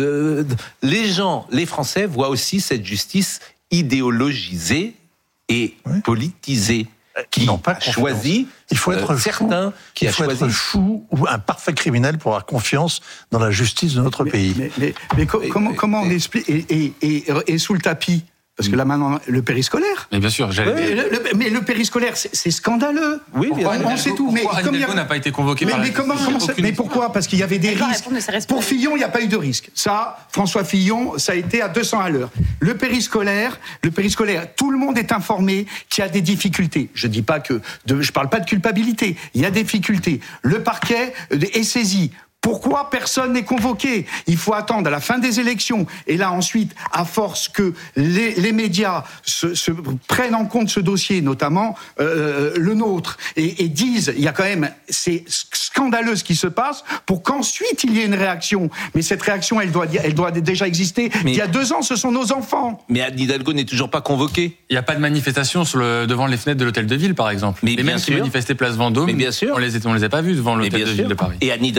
les Français voient aussi cette justice idéologisée et politisée. Qui n'ont pas choisi. Il faut être certains fou, qui a choisi. Être fou ou un parfait criminel pour avoir confiance dans la justice de notre pays. Mais comment on explique et sous le tapis? Parce que là maintenant, le périscolaire. Mais bien sûr, mais le périscolaire, c'est scandaleux. Oui, on sait tout. Mais Anne Hidalgo n'a pas été convoqué par mais pourquoi? Parce qu'il y avait des risques. Pour Fillon, il n'y a pas eu de risque. Ça, François Fillon, ça a été à 200 à l'heure. Le périscolaire, tout le monde est informé qu'il y a des difficultés. Je parle pas de culpabilité. Il y a des difficultés. Le parquet est saisi. Pourquoi personne n'est convoqué? Il faut attendre à la fin des élections. Et là, ensuite, à force que les médias se prennent en compte ce dossier, notamment le nôtre, et disent, il y a quand même, c'est scandaleux ce qui se passe, pour qu'ensuite il y ait une réaction. Mais cette réaction, elle doit déjà exister. Il y a 2 ans, ce sont nos enfants. Mais Anne Hidalgo n'est toujours pas convoquée. Il n'y a pas de manifestation devant les fenêtres de l'hôtel de ville, par exemple. Mais les mêmes qui manifestaient place Vendôme, mais bien sûr. on les a pas vus devant l'hôtel de ville de Paris. Et Anne Hidalgo n'est toujours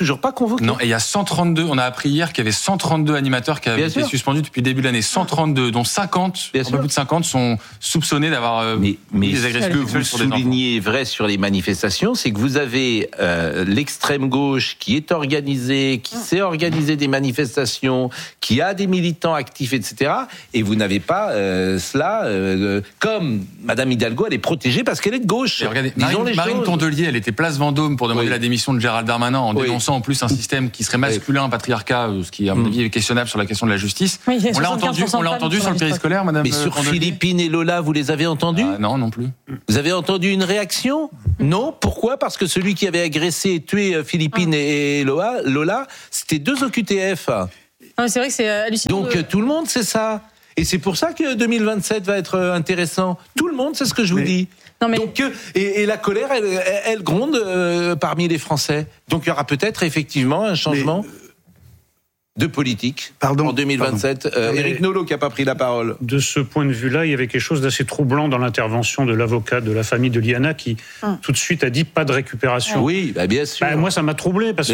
toujours pas convoqués. Non, et il y a 132, on a appris hier qu'il y avait 132 animateurs qui avaient été suspendus depuis le début de l'année. 132, dont 50, un peu plus de 50 sont soupçonnés d'avoir mais des agressions sexuelles sexuelles sur des enfants. Ce que vous soulignez vrai sur les manifestations, c'est que vous avez l'extrême gauche qui est organisée, qui sait organiser des manifestations, qui a des militants actifs, etc. Et vous n'avez pas cela, comme Madame Hidalgo, elle est protégée parce qu'elle est de gauche. Regardez, Marine Tondelier, elle était place Vendôme pour demander la démission de Gérald Darmanin en dénonçant en plus un système qui serait masculin, un patriarcat, ce qui à mon avis est questionnable sur la question de la justice. Oui, on l'a entendu sur le périscolaire, Madame. Mais sur Philippine et Lola, vous les avez entendus ? Non plus. Vous avez entendu une réaction ? Non. Pourquoi ? Parce que celui qui avait agressé et tué Philippine et Lola, c'était 2 OQTF. C'est vrai que c'est hallucinant. Donc tout le monde sait ça. Et c'est pour ça que 2027 va être intéressant. Tout le monde sait ce que je vous dis. Non, mais... Donc, et la colère, elle gronde parmi les Français. Donc il y aura peut-être effectivement un changement de politique en 2027. Éric Nolot qui n'a pas pris la parole. De ce point de vue-là, il y avait quelque chose d'assez troublant dans l'intervention de l'avocat de la famille de Liana qui tout de suite a dit pas de récupération. Oui, bien sûr. Moi, ça m'a troublé parce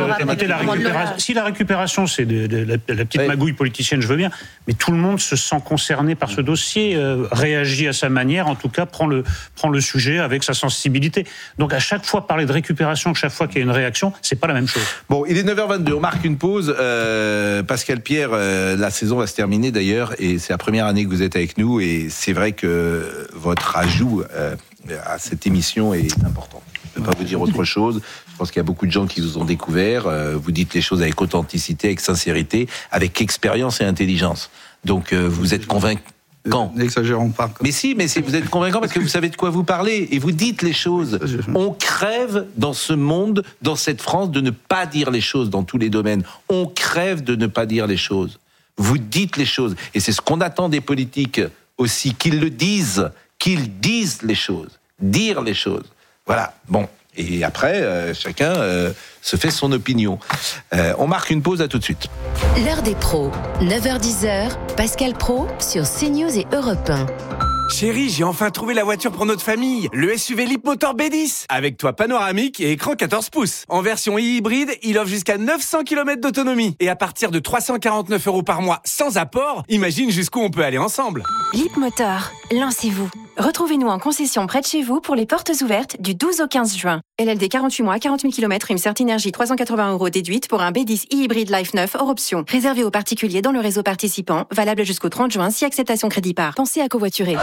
que si la récupération, c'est la petite magouille politicienne, je veux bien, mais tout le monde se sent concerné par ce dossier, réagit à sa manière, en tout cas prend le sujet avec sa sensibilité. Donc à chaque fois parler de récupération, chaque fois qu'il y a une réaction, c'est pas la même chose. Bon, il est 9h22, on marque une pause. Pascal Pierre, la saison va se terminer d'ailleurs, et c'est la première année que vous êtes avec nous, et c'est vrai que votre ajout à cette émission est important. Je ne peux pas vous dire autre chose. Je pense qu'il y a beaucoup de gens qui vous ont découvert. Vous dites les choses avec authenticité, avec sincérité, avec expérience et intelligence. Donc vous êtes convaincant. N'exagérons pas. Mais si, vous êtes convaincant parce que vous savez de quoi vous parlez et vous dites les choses. On crève dans ce monde, dans cette France, de ne pas dire les choses dans tous les domaines. On crève de ne pas dire les choses. Vous dites les choses. Et c'est ce qu'on attend des politiques aussi, qu'ils le disent, qu'ils disent les choses. Dire les choses. Voilà. Bon. Et après, chacun se fait son opinion. On marque une pause, à tout de suite. L'heure des pros, 9h-10h, Pascal Pro sur CNews et Europe 1. Chérie, j'ai enfin trouvé la voiture pour notre famille, le SUV Leapmotor B10, avec toit panoramique et écran 14 pouces. En version hybride, il offre jusqu'à 900 km d'autonomie. Et à partir de 349 € par mois sans apport, imagine jusqu'où on peut aller ensemble. Leapmotor, lancez-vous. Retrouvez-nous en concession près de chez vous pour les portes ouvertes du 12 au 15 juin. LLD 48 mois, 40 000 km, une certaine énergie 380 € déduite pour un B10 e-hybride Life 9 hors option. Réservé aux particuliers dans le réseau participant, valable jusqu'au 30 juin si acceptation crédit par. Pensez à covoiturer.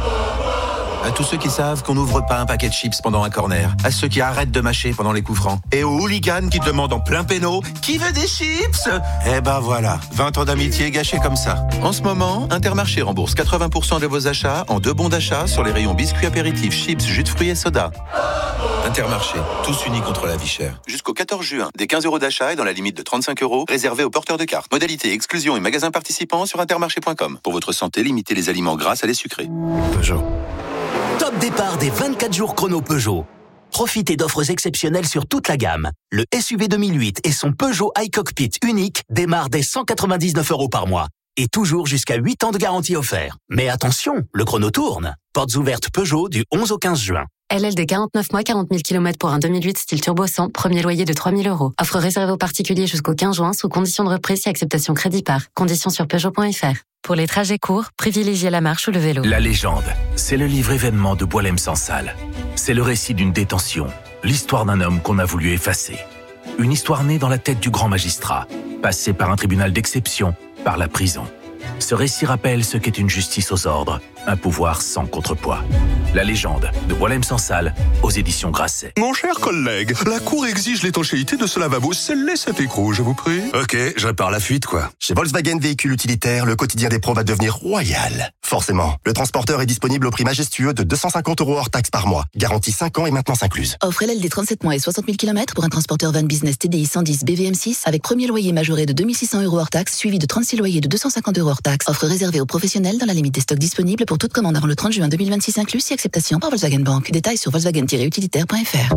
À tous ceux qui savent qu'on n'ouvre pas un paquet de chips pendant un corner. À ceux qui arrêtent de mâcher pendant les coups francs. Et aux hooligans qui demandent en plein péno « Qui veut des chips ?» Eh ben voilà, 20 ans d'amitié gâchés comme ça. En ce moment, Intermarché rembourse 80% de vos achats en 2 bons d'achat sur les rayons biscuits apéritifs, chips, jus de fruits et soda. Intermarché, tous unis contre la vie chère. Jusqu'au 14 juin, des 15 € d'achat et dans la limite de 35 € réservés aux porteurs de cartes. Modalité, exclusion et magasins participants sur intermarché.com. Pour votre santé, limitez les aliments gras à les sucrés. Peugeot. Top départ des 24 jours chrono Peugeot. Profitez d'offres exceptionnelles sur toute la gamme. Le SUV 2008 et son Peugeot iCockpit unique démarrent dès 199 € par mois. Et toujours jusqu'à 8 ans de garantie offert. Mais attention, le chrono tourne. Portes ouvertes Peugeot du 11 au 15 juin. LLD 49 mois, 40 000 km pour un 2008 style turbo 100, premier loyer de 3 000 €. Offre réservée aux particuliers jusqu'au 15 juin sous condition de reprise et acceptation crédit par. Conditions sur Peugeot.fr. Pour les trajets courts, privilégiez la marche ou le vélo. La légende, c'est le livre événement de Boilem-Sansal. C'est le récit d'une détention, l'histoire d'un homme qu'on a voulu effacer. Une histoire née dans la tête du grand magistrat, passée par un tribunal d'exception, par la prison. Ce récit rappelle ce qu'est une justice aux ordres, un pouvoir sans contrepoids. La légende de Boilem-Sansal aux éditions Grasset. Mon cher collègue, la Cour exige l'étanchéité de ce lavabo. Scellez cet écrou, je vous prie. Ok, je répare la fuite, quoi. Chez Volkswagen Véhicules Utilitaires, le quotidien des pros va devenir royal. Forcément, le transporteur est disponible au prix majestueux de 250 € hors taxe par mois. Garantie 5 ans et maintenance incluse. Offre LLD 37 mois et 60 000 km pour un transporteur van business TDI 110 BVM6 avec premier loyer majoré de 2600 € hors taxe suivi de 36 loyers de 250 € hors taxe. Offre réservée aux professionnels dans la limite des stocks disponibles pour toute commande avant le 30 juin 2026 inclus si acceptation par Volkswagen Bank. Détails sur volkswagen-utilitaire.fr.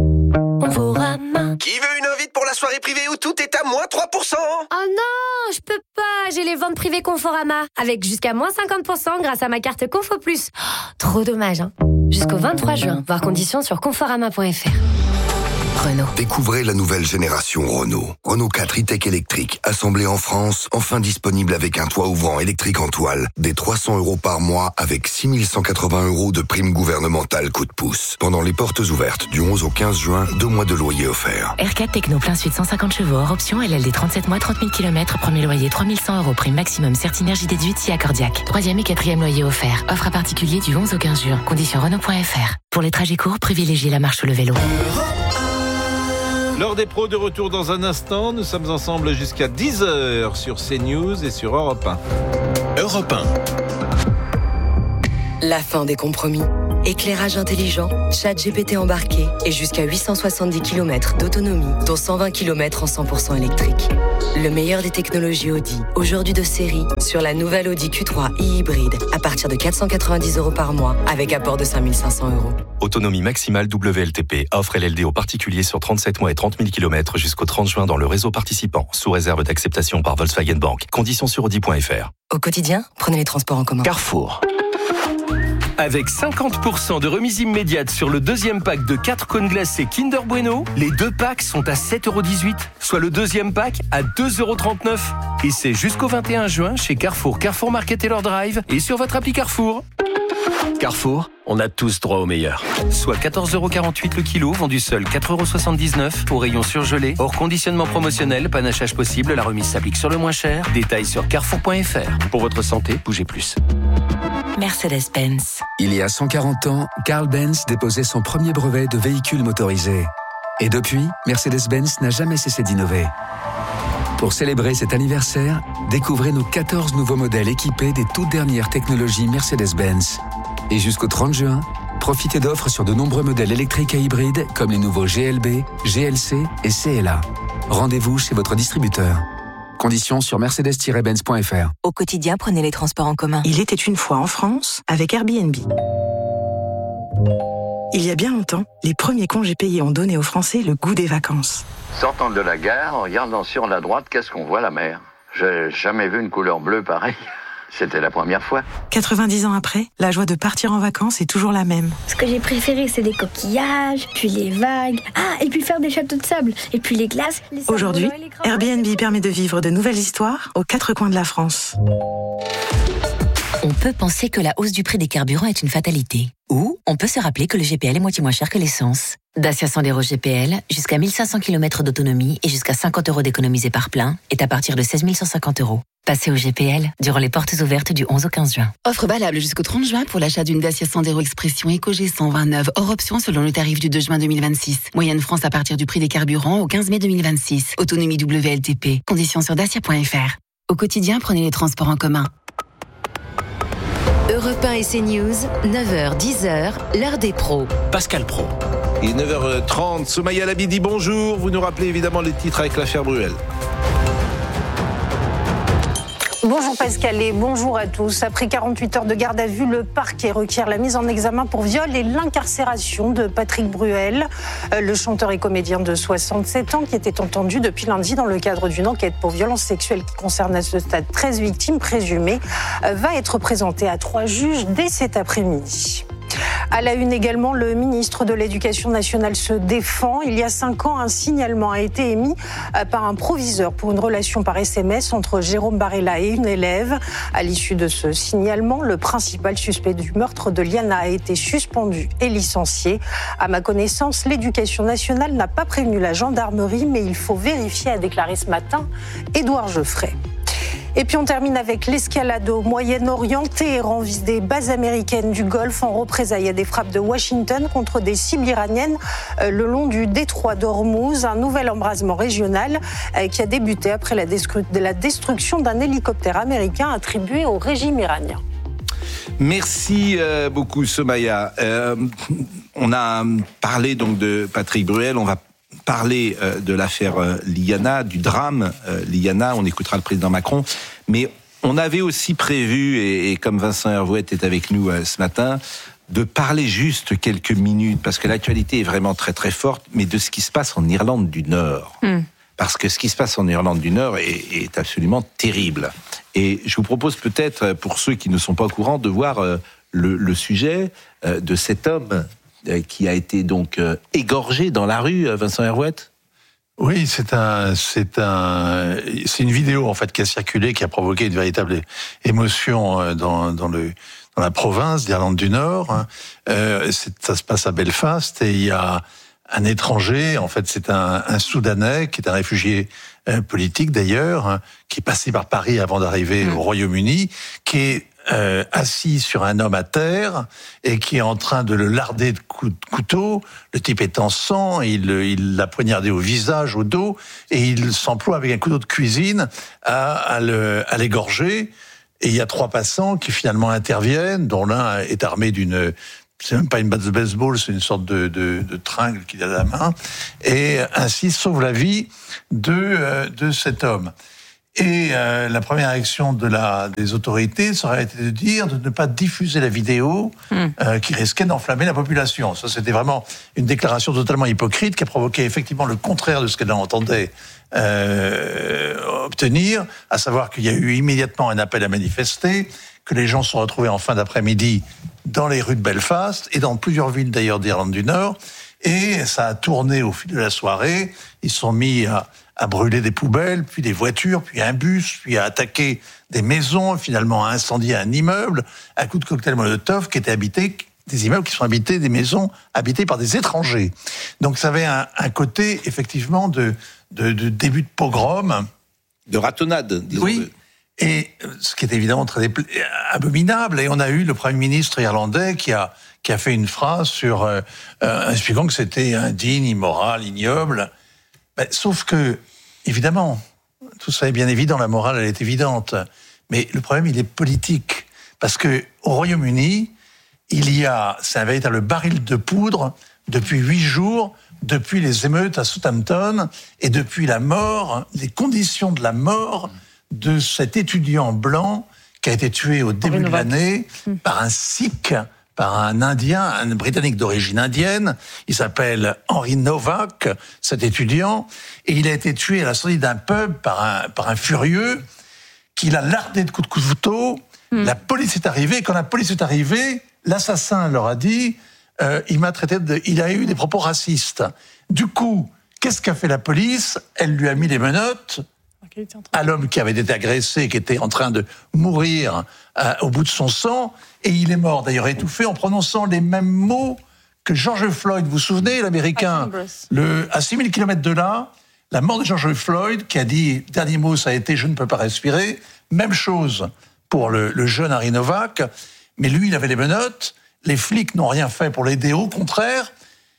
Qui veut une invite pour la soirée privée où tout est à moins 3%? Oh non, je peux pas, j'ai les ventes privées Conforama, avec jusqu'à moins 50% grâce à ma carte Confo Plus. Oh, trop dommage, hein. Jusqu'au 23 juin, voir conditions sur conforama.fr. Renault. Découvrez la nouvelle génération Renault. Renault 4 e-Tech électrique, assemblé en France, enfin disponible avec un toit ouvrant électrique en toile, des 300 € par mois avec 6 180 € de prime gouvernementale coup de pouce. Pendant les portes ouvertes du 11 au 15 juin, 2 mois de loyer offerts. R4 Techno plein suite 150 chevaux, hors option, LLD 37 mois, 30 000 km, premier loyer 3 100 €, prime maximum, Certinergie déduite si accordiaque. 3e et 4e loyer offert. Offre à particulier du 11 au 15 juin. Conditions Renault.fr. Pour les trajets courts, privilégiez la marche ou le vélo. L'heure des pros de retour dans un instant. Nous sommes ensemble jusqu'à 10h sur CNews et sur Europe 1. Europe 1. La fin des compromis. Éclairage intelligent, ChatGPT embarqué et jusqu'à 870 km d'autonomie, dont 120 km en 100% électrique. Le meilleur des technologies Audi, aujourd'hui de série, sur la nouvelle Audi Q3 e-hybride, à partir de 490 € par mois, avec apport de 5 500 €. Autonomie maximale WLTP. Offre LLD aux particuliers sur 37 mois et 30 000 km jusqu'au 30 juin dans le réseau participant, sous réserve d'acceptation par Volkswagen Bank. Conditions sur Audi.fr. Au quotidien, prenez les transports en commun. Carrefour. Avec 50% de remise immédiate sur le deuxième pack de 4 cônes glacés Kinder Bueno, les 2 packs sont à 7,18 €, soit le deuxième pack à 2,39 €. Et c'est jusqu'au 21 juin chez Carrefour, Carrefour Market et leur Drive et sur votre appli Carrefour. Carrefour, on a tous droit au meilleur. Soit 14,48 € le kilo, vendu seul 4,79 € au rayon surgelé. Hors conditionnement promotionnel, panachage possible, la remise s'applique sur le moins cher. Détails sur carrefour.fr. Pour votre santé, bougez plus. Mercedes-Benz. Il y a 140 ans, Carl Benz déposait son premier brevet de véhicule motorisé. Et depuis, Mercedes-Benz n'a jamais cessé d'innover. Pour célébrer cet anniversaire, découvrez nos 14 nouveaux modèles équipés des toutes dernières technologies Mercedes-Benz. Et jusqu'au 30 juin, profitez d'offres sur de nombreux modèles électriques et hybrides comme les nouveaux GLB, GLC et CLA. Rendez-vous chez votre distributeur. Conditions sur mercedes-benz.fr. Au quotidien, prenez les transports en commun. Il était une fois en France avec Airbnb. Il y a bien longtemps, les premiers congés payés ont donné aux Français le goût des vacances. Sortant de la gare, en regardant sur la droite, qu'est-ce qu'on voit? La mer. J'ai jamais vu une couleur bleue pareille. C'était la première fois. 90 ans après, la joie de partir en vacances est toujours la même. Ce que j'ai préféré, c'est les coquillages, puis les vagues. Ah, et puis faire des châteaux de sable, et puis les glaces. Aujourd'hui, Airbnb permet de vivre de nouvelles histoires aux 4 coins de la France. On peut penser que la hausse du prix des carburants est une fatalité. Ou on peut se rappeler que le GPL est moitié moins cher que l'essence. Dacia Sandero GPL, jusqu'à 1500 km d'autonomie et jusqu'à 50 € d'économisés par plein, est à partir de 16 150 €. Passez au GPL durant les portes ouvertes du 11 au 15 juin. Offre valable jusqu'au 30 juin pour l'achat d'une Dacia Sandero Expression EcoG 129, hors option selon le tarif du 2 juin 2026. Moyenne France à partir du prix des carburants au 15 mai 2026. Autonomie WLTP. Conditions sur dacia.fr. Au quotidien, prenez les transports en commun. Europe 1 et CNews, 9h, 10h, l'heure des pros. Pascal Pro. Il est 9h30, Somaya Labidi, bonjour. Vous nous rappelez évidemment les titres avec l'affaire Bruel. Bonjour Pascal et bonjour à tous. Après 48 heures de garde à vue, le parquet requiert la mise en examen pour viol et l'incarcération de Patrick Bruel, le chanteur et comédien de 67 ans qui était entendu depuis lundi dans le cadre d'une enquête pour violence sexuelle qui concerne à ce stade 13 victimes présumées, va être présenté à 3 juges dès cet après-midi. À la une également, le ministre de l'Éducation nationale se défend. Il y a 5 ans, un signalement a été émis par un proviseur pour une relation par SMS entre Jérôme Barella et une élève. À l'issue de ce signalement, le principal suspect du meurtre de Liana a été suspendu et licencié. À ma connaissance, l'Éducation nationale n'a pas prévenu la gendarmerie, mais il faut vérifier, a déclaré ce matin Édouard Geoffrey. Et puis on termine avec l'escalade au Moyen-Orient. Téhéran vise des bases américaines du Golfe en représailles à des frappes de Washington contre des cibles iraniennes le long du détroit d'Ormuz. Un nouvel embrasement régional qui a débuté après la destruction d'un hélicoptère américain attribué au régime iranien. Merci beaucoup Somaya. On a parlé donc de Patrick Bruel, on va parler de l'affaire Liana, du drame Liana, on écoutera le président Macron, mais on avait aussi prévu, et comme Vincent Hervouet est avec nous ce matin, de parler juste quelques minutes, parce que l'actualité est vraiment très très forte, mais de ce qui se passe en Irlande du Nord. Parce que ce qui se passe en Irlande du Nord est absolument terrible. Et je vous propose peut-être, pour ceux qui ne sont pas au courant, de voir le sujet de cet homme qui a été donc égorgé dans la rue, Vincent Herouette. Oui, c'est une vidéo en fait qui a circulé, qui a provoqué une véritable émotion dans la province d'Irlande du Nord. Ça se passe à Belfast et il y a un étranger, en fait c'est un Soudanais qui est un réfugié politique d'ailleurs, qui est passé par Paris avant d'arriver au Royaume-Uni, qui est assis sur un homme à terre et qui est en train de le larder de couteau. Le type est en sang, il l'a poignardé au visage, au dos, et il s'emploie avec un couteau de cuisine à l'égorger. Et il y a 3 passants qui finalement interviennent, dont l'un est armé d'une... C'est même pas une batte de baseball, c'est une sorte de tringle qu'il a à la main, et ainsi sauve la vie de cet homme. Et la première action des autorités, ça aurait été de dire de ne pas diffuser la vidéo qui risquait d'enflammer la population. Ça, c'était vraiment une déclaration totalement hypocrite qui a provoqué effectivement le contraire de ce qu'elle entendait obtenir, à savoir qu'il y a eu immédiatement un appel à manifester, que les gens se sont retrouvés en fin d'après-midi dans les rues de Belfast et dans plusieurs villes d'ailleurs d'Irlande du Nord. Et ça a tourné au fil de la soirée. Ils se sont mis à brûler des poubelles, puis des voitures, puis un bus, puis à attaquer des maisons, finalement à incendier un immeuble, à coup de cocktail Molotov qui était habité, des immeubles qui sont habités, des maisons habitées par des étrangers. Donc ça avait un côté effectivement de début de pogrom. De ratonnade, disons. Oui. Et ce qui est évidemment très abominable. Et on a eu le Premier ministre irlandais qui a fait une phrase sur expliquant que c'était indigne, immoral, ignoble. Sauf que, évidemment, tout ça est bien évident, la morale, elle est évidente. Mais le problème, il est politique. Parce que au Royaume-Uni, c'est un véritable baril de poudre depuis 8 jours, depuis les émeutes à Southampton, et depuis les conditions de la mort de cet étudiant blanc qui a été tué au début de l'année par un Sikh, par un Indien, un Britannique d'origine indienne. Il s'appelle Henry Novak, cet étudiant, et il a été tué à la sortie d'un pub par un furieux qui l'a lardé de coups de couteau. La police est arrivée, et quand la police est arrivée, l'assassin leur a dit il a eu des propos racistes. Du coup, qu'est-ce qu'a fait la police ? Elle lui a mis les menottes à l'homme qui avait été agressé, qui était en train de mourir au bout de son sang, et il est mort d'ailleurs étouffé en prononçant les mêmes mots que George Floyd. Vous vous souvenez, l'Américain, à 6000 km de là, la mort de George Floyd, qui a dit, dernier mot, ça a été « je ne peux pas respirer », même chose pour le jeune Harry Novak, mais lui, il avait les menottes, les flics n'ont rien fait pour l'aider, au contraire,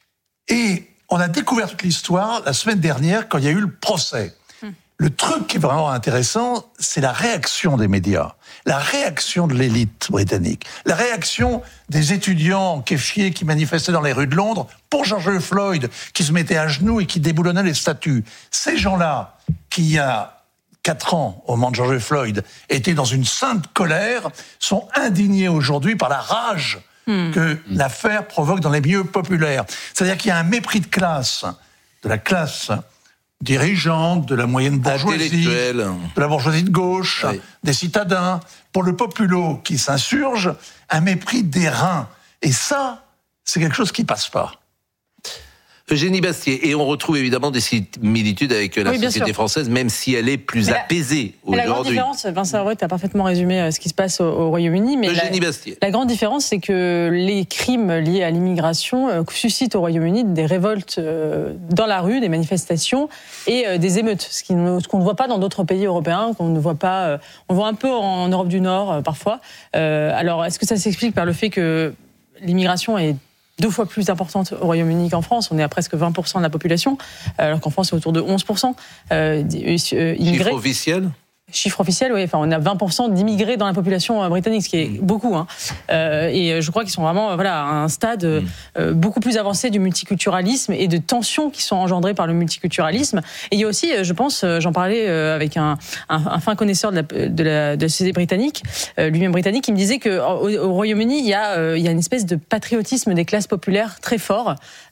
et on a découvert toute l'histoire la semaine dernière quand il y a eu le procès. Le truc qui est vraiment intéressant, c'est la réaction des médias, la réaction de l'élite britannique, la réaction des étudiants kéfiers qui manifestaient dans les rues de Londres pour George Floyd, qui se mettaient à genoux et qui déboulonnaient les statues. Ces gens-là, qui il y a 4 ans, au moment de George Floyd, étaient dans une sainte colère, sont indignés aujourd'hui par la rage que l'affaire provoque dans les milieux populaires. C'est-à-dire qu'il y a un mépris de classe, de la classe dirigeante, de la moyenne bourgeoisie, de la bourgeoisie de gauche, des citadins, pour le populo qui s'insurge, un mépris des reins. Et ça, c'est quelque chose qui passe pas. Eugénie Bastier, et on retrouve évidemment des similitudes avec la société française, même si elle est plus apaisée aujourd'hui. La grande différence, Vincent Herouette a parfaiement résumé ce qui se passe au Royaume-Uni, mais la grande différence, c'est que les crimes liés à l'immigration suscitent au Royaume-Uni des révoltes dans la rue, des manifestations et des émeutes, ce qu'on ne voit pas dans d'autres pays européens, qu'on ne voit pas, on voit un peu en Europe du Nord parfois. Alors, est-ce que ça s'explique par le fait que l'immigration est 2 fois plus importante au Royaume-Uni qu'en France? On est à presque 20% de la population, alors qu'en France, c'est autour de 11%. Chiffre officiel? Chiffre officiel, oui. Enfin, on a 20% d'immigrés dans la population britannique, ce qui est beaucoup. Et je crois qu'ils sont vraiment à un stade beaucoup plus avancé du multiculturalisme et de tensions qui sont engendrées par le multiculturalisme. Et il y a aussi, je pense, j'en parlais avec un fin connaisseur de la société britannique, lui-même britannique, qui me disait qu'au Royaume-Uni, il y a une espèce de patriotisme des classes populaires très fort,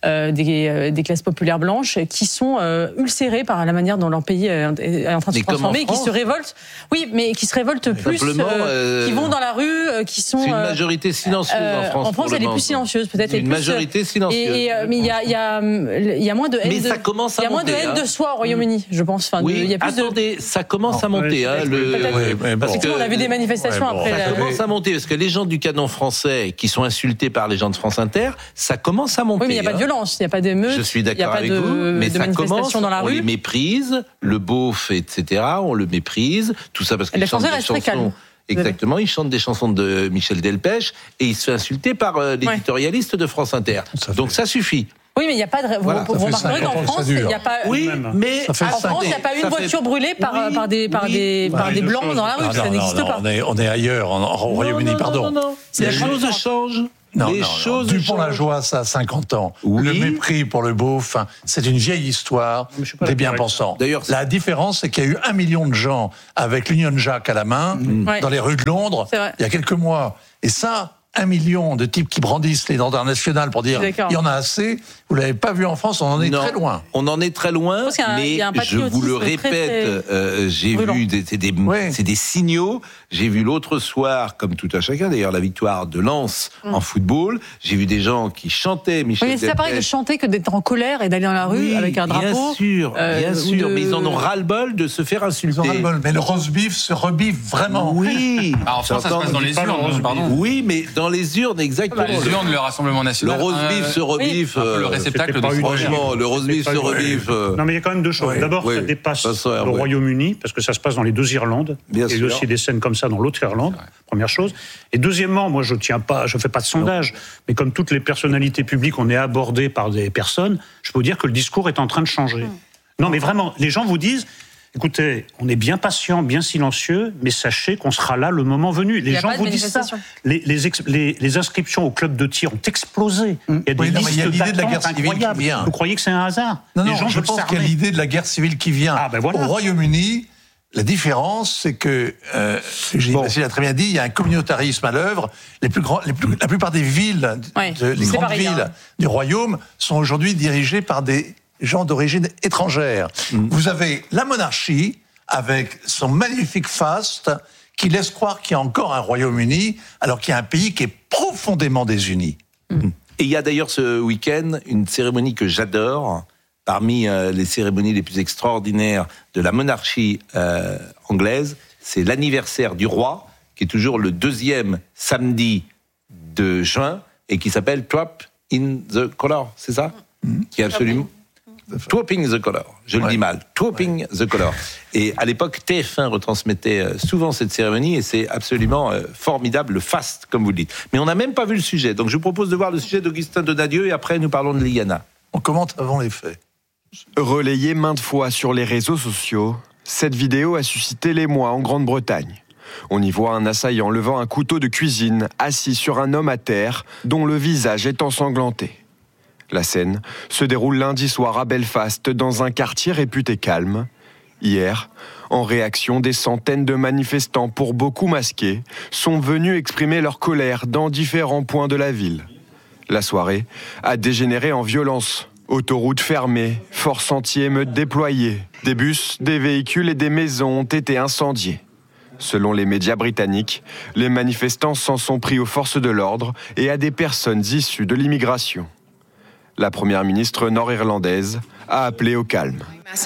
des classes populaires blanches, qui sont ulcérées par la manière dont leur pays est en train de se transformer et qui se révoltent révoltent. Oui, mais qui se révoltent plus, qui vont dans la rue, qui sont... C'est une majorité silencieuse en France. En France, elle est plus silencieuse, peut-être. Une majorité silencieuse. Mais il y a moins de haine. Mais ça commence à monter. Il y a moins de haine de soi au Royaume-Uni, je pense. Enfin, oui, attendez, ça commence à monter. Parce qu'on a vu des manifestations après. Ça commence à monter, parce que les gens du canon français qui sont insultés par les gens de France Inter, ça commence à monter. Oui, mais il n'y a pas de violence, il n'y a pas d'émeutes. Je suis d'accord avec vous, mais ça commence, dans la rue. On les méprise, le beauf, etc., on le méprise, tout ça parce qu'ils chantent des chansons. Exactement, il chante des chansons de Michel Delpech et il se fait insulter par l'éditorialiste de France Inter. Donc ça suffit. Oui, mais il n'y a pas de... Vous remarquerez qu'en France, il n'y a pas... Oui, mais en France, il n'y a pas une voiture brûlée par des Blancs dans la rue. Ça n'existe pas. On est ailleurs, au Royaume-Uni, pardon. Les choses changent. Dupont-la-Joie, ça a 50 ans. Le mépris pour le beauf, c'est une vieille histoire des bien-pensants. D'ailleurs, la différence, c'est qu'il y a eu 1 million de gens avec l'Union Jack à la main dans les rues de Londres il y a quelques mois. Et ça... 1 million de types qui brandissent l'étendard national pour dire il y en a assez. Vous l'avez pas vu en France, on en est très loin. On en est très loin, mais je vous le répète, j'ai vu c'est des signaux. J'ai vu l'autre soir, comme tout à chacun d'ailleurs, la victoire de Lens en football. J'ai vu des gens qui chantaient Michel Delpech. Mais c'est pareil de chanter que d'être en colère et d'aller dans la rue avec un drapeau. Bien sûr, mais ils en ont ras-le-bol de se faire insulter. Ils en ont ras-le-bol, mais le roast beef se rebiffe vraiment. Oui. En France, ça se passe dans les urnes, pardon. Oui, mais dans les urnes, exactement. Les urnes, le Rassemblement National. Le roast beef se rebiffe. Le réceptacle de franchement, le roast beef se rebiffe. Non, mais il y a quand même deux choses. D'abord, ça dépasse le Royaume-Uni, parce que ça se passe dans les deux Irlandes. Il y a aussi des scènes comme ça dans l'autre Irlande, première chose. Et deuxièmement, moi, je fais pas de sondage, mais comme toutes les personnalités publiques, on est abordé par des personnes, je peux vous dire que le discours est en train de changer. Non, mais vraiment, les gens vous disent... Écoutez, on est bien patient, bien silencieux, mais sachez qu'on sera là le moment venu. Les gens vous disent ça. Les inscriptions au club de tir ont explosé. Il y a des listes l'idée de la guerre civile qui vient. Vous croyez que c'est un hasard? Non, je pense qu'il y a l'idée de la guerre civile qui vient. Au Royaume-Uni, la différence, c'est que, Gilles l'a très bien dit, il y a un communautarisme à l'œuvre. La plupart des villes, les grandes villes du Royaume sont aujourd'hui dirigées par des gens d'origine étrangère. Vous avez la monarchie, avec son magnifique faste, qui laisse croire qu'il y a encore un Royaume-Uni, alors qu'il y a un pays qui est profondément désuni. Et il y a d'ailleurs ce week-end une cérémonie que j'adore, parmi les cérémonies les plus extraordinaires de la monarchie anglaise, c'est l'anniversaire du roi, qui est toujours le 2e samedi de juin, et qui s'appelle Drop in the Colour, c'est ça? Qui est absolument... Twopping the Colour, je le dis mal, Twopping the Colour. Et à l'époque, TF1 retransmettait souvent cette cérémonie et c'est absolument formidable, le faste, comme vous le dites. Mais on n'a même pas vu le sujet, donc je vous propose de voir le sujet d'Augustin Donadieu et après nous parlons de Liana. On commente avant les faits. Relayée maintes fois sur les réseaux sociaux, cette vidéo a suscité l'émoi en Grande-Bretagne. On y voit un assaillant levant un couteau de cuisine, assis sur un homme à terre, dont le visage est ensanglanté. La scène se déroule lundi soir à Belfast, dans un quartier réputé calme. Hier, en réaction, des centaines de manifestants, pour beaucoup masqués, sont venus exprimer leur colère dans différents points de la ville. La soirée a dégénéré en violence. Autoroutes fermées, forces anti-émeutes déployées, des bus, des véhicules et des maisons ont été incendiés. Selon les médias britanniques, les manifestants s'en sont pris aux forces de l'ordre et à des personnes issues de l'immigration. La première ministre nord-irlandaise a appelé au calme.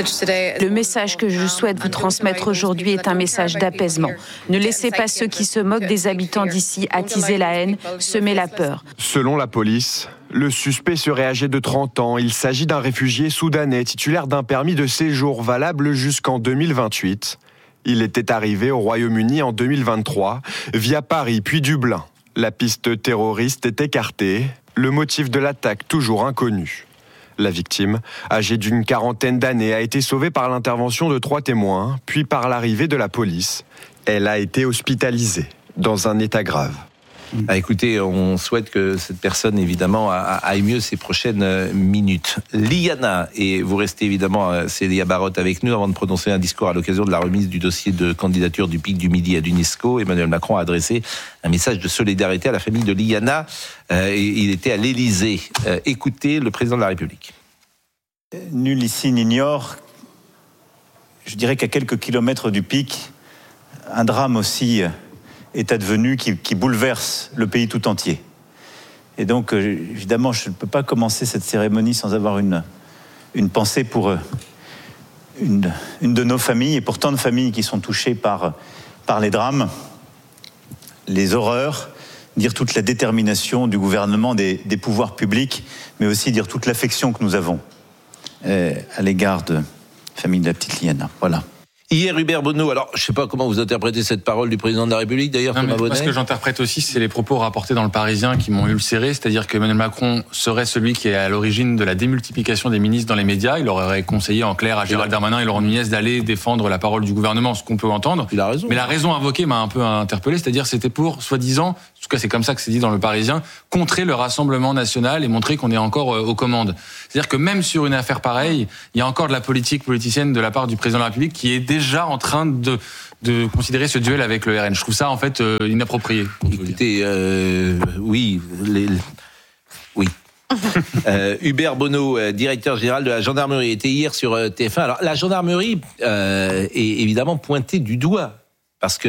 Le message que je souhaite vous transmettre aujourd'hui est un message d'apaisement. Ne laissez pas ceux qui se moquent des habitants d'ici attiser la haine, semer la peur. Selon la police, le suspect serait âgé de 30 ans. Il s'agit d'un réfugié soudanais titulaire d'un permis de séjour valable jusqu'en 2028. Il était arrivé au Royaume-Uni en 2023 via Paris puis Dublin. La piste terroriste est écartée. Le motif de l'attaque toujours inconnu. La victime, âgée d'une 40aine d'années, a été sauvée par l'intervention de 3 témoins, puis par l'arrivée de la police. Elle a été hospitalisée, dans un état grave. Écoutez, on souhaite que cette personne, évidemment, aille mieux ces prochaines minutes. Liana, et vous restez évidemment, Célia Barotte, avec nous avant de prononcer un discours à l'occasion de la remise du dossier de candidature du Pic du Midi à l'UNESCO. Emmanuel Macron a adressé un message de solidarité à la famille de Liana. Il était à l'Élysée. Écoutez le président de la République. Nul ici n'ignore, je dirais qu'à quelques kilomètres du Pic, un drame aussi est advenu qui bouleverse le pays tout entier. Et donc, évidemment, je ne peux pas commencer cette cérémonie sans avoir une pensée pour une de nos familles, et pour tant de familles qui sont touchées par les drames, les horreurs, dire toute la détermination du gouvernement, des pouvoirs publics, mais aussi dire toute l'affection que nous avons à l'égard de la famille de la petite Liana. Voilà. Hier, Hubert Bonneau, alors je ne sais pas comment vous interprétez cette parole du président de la République, d'ailleurs, Thomas Bonnet. Ce que j'interprète aussi, c'est les propos rapportés dans le Parisien qui m'ont ulcéré, c'est-à-dire qu'Emmanuel Macron serait celui qui est à l'origine de la démultiplication des ministres dans les médias. Il aurait conseillé en clair à Gérald Darmanin et Laurent Nunez d'aller défendre la parole du gouvernement, ce qu'on peut entendre. Il a raison. Mais la raison invoquée m'a un peu interpellé, c'est-à-dire c'était pour, soi-disant, en tout cas c'est comme ça que c'est dit dans le Parisien, contrer le Rassemblement national et montrer qu'on est encore aux commandes. C'est-à-dire que même sur une affaire pareille, il y a encore de la politique politicienne de la part du président de la République qui est déjà en train de considérer ce duel avec le RN. Je trouve ça en fait inapproprié. Écoutez, oui. Hubert Bonneau, directeur général de la gendarmerie, était hier sur TF1. Alors la gendarmerie est évidemment pointée du doigt parce que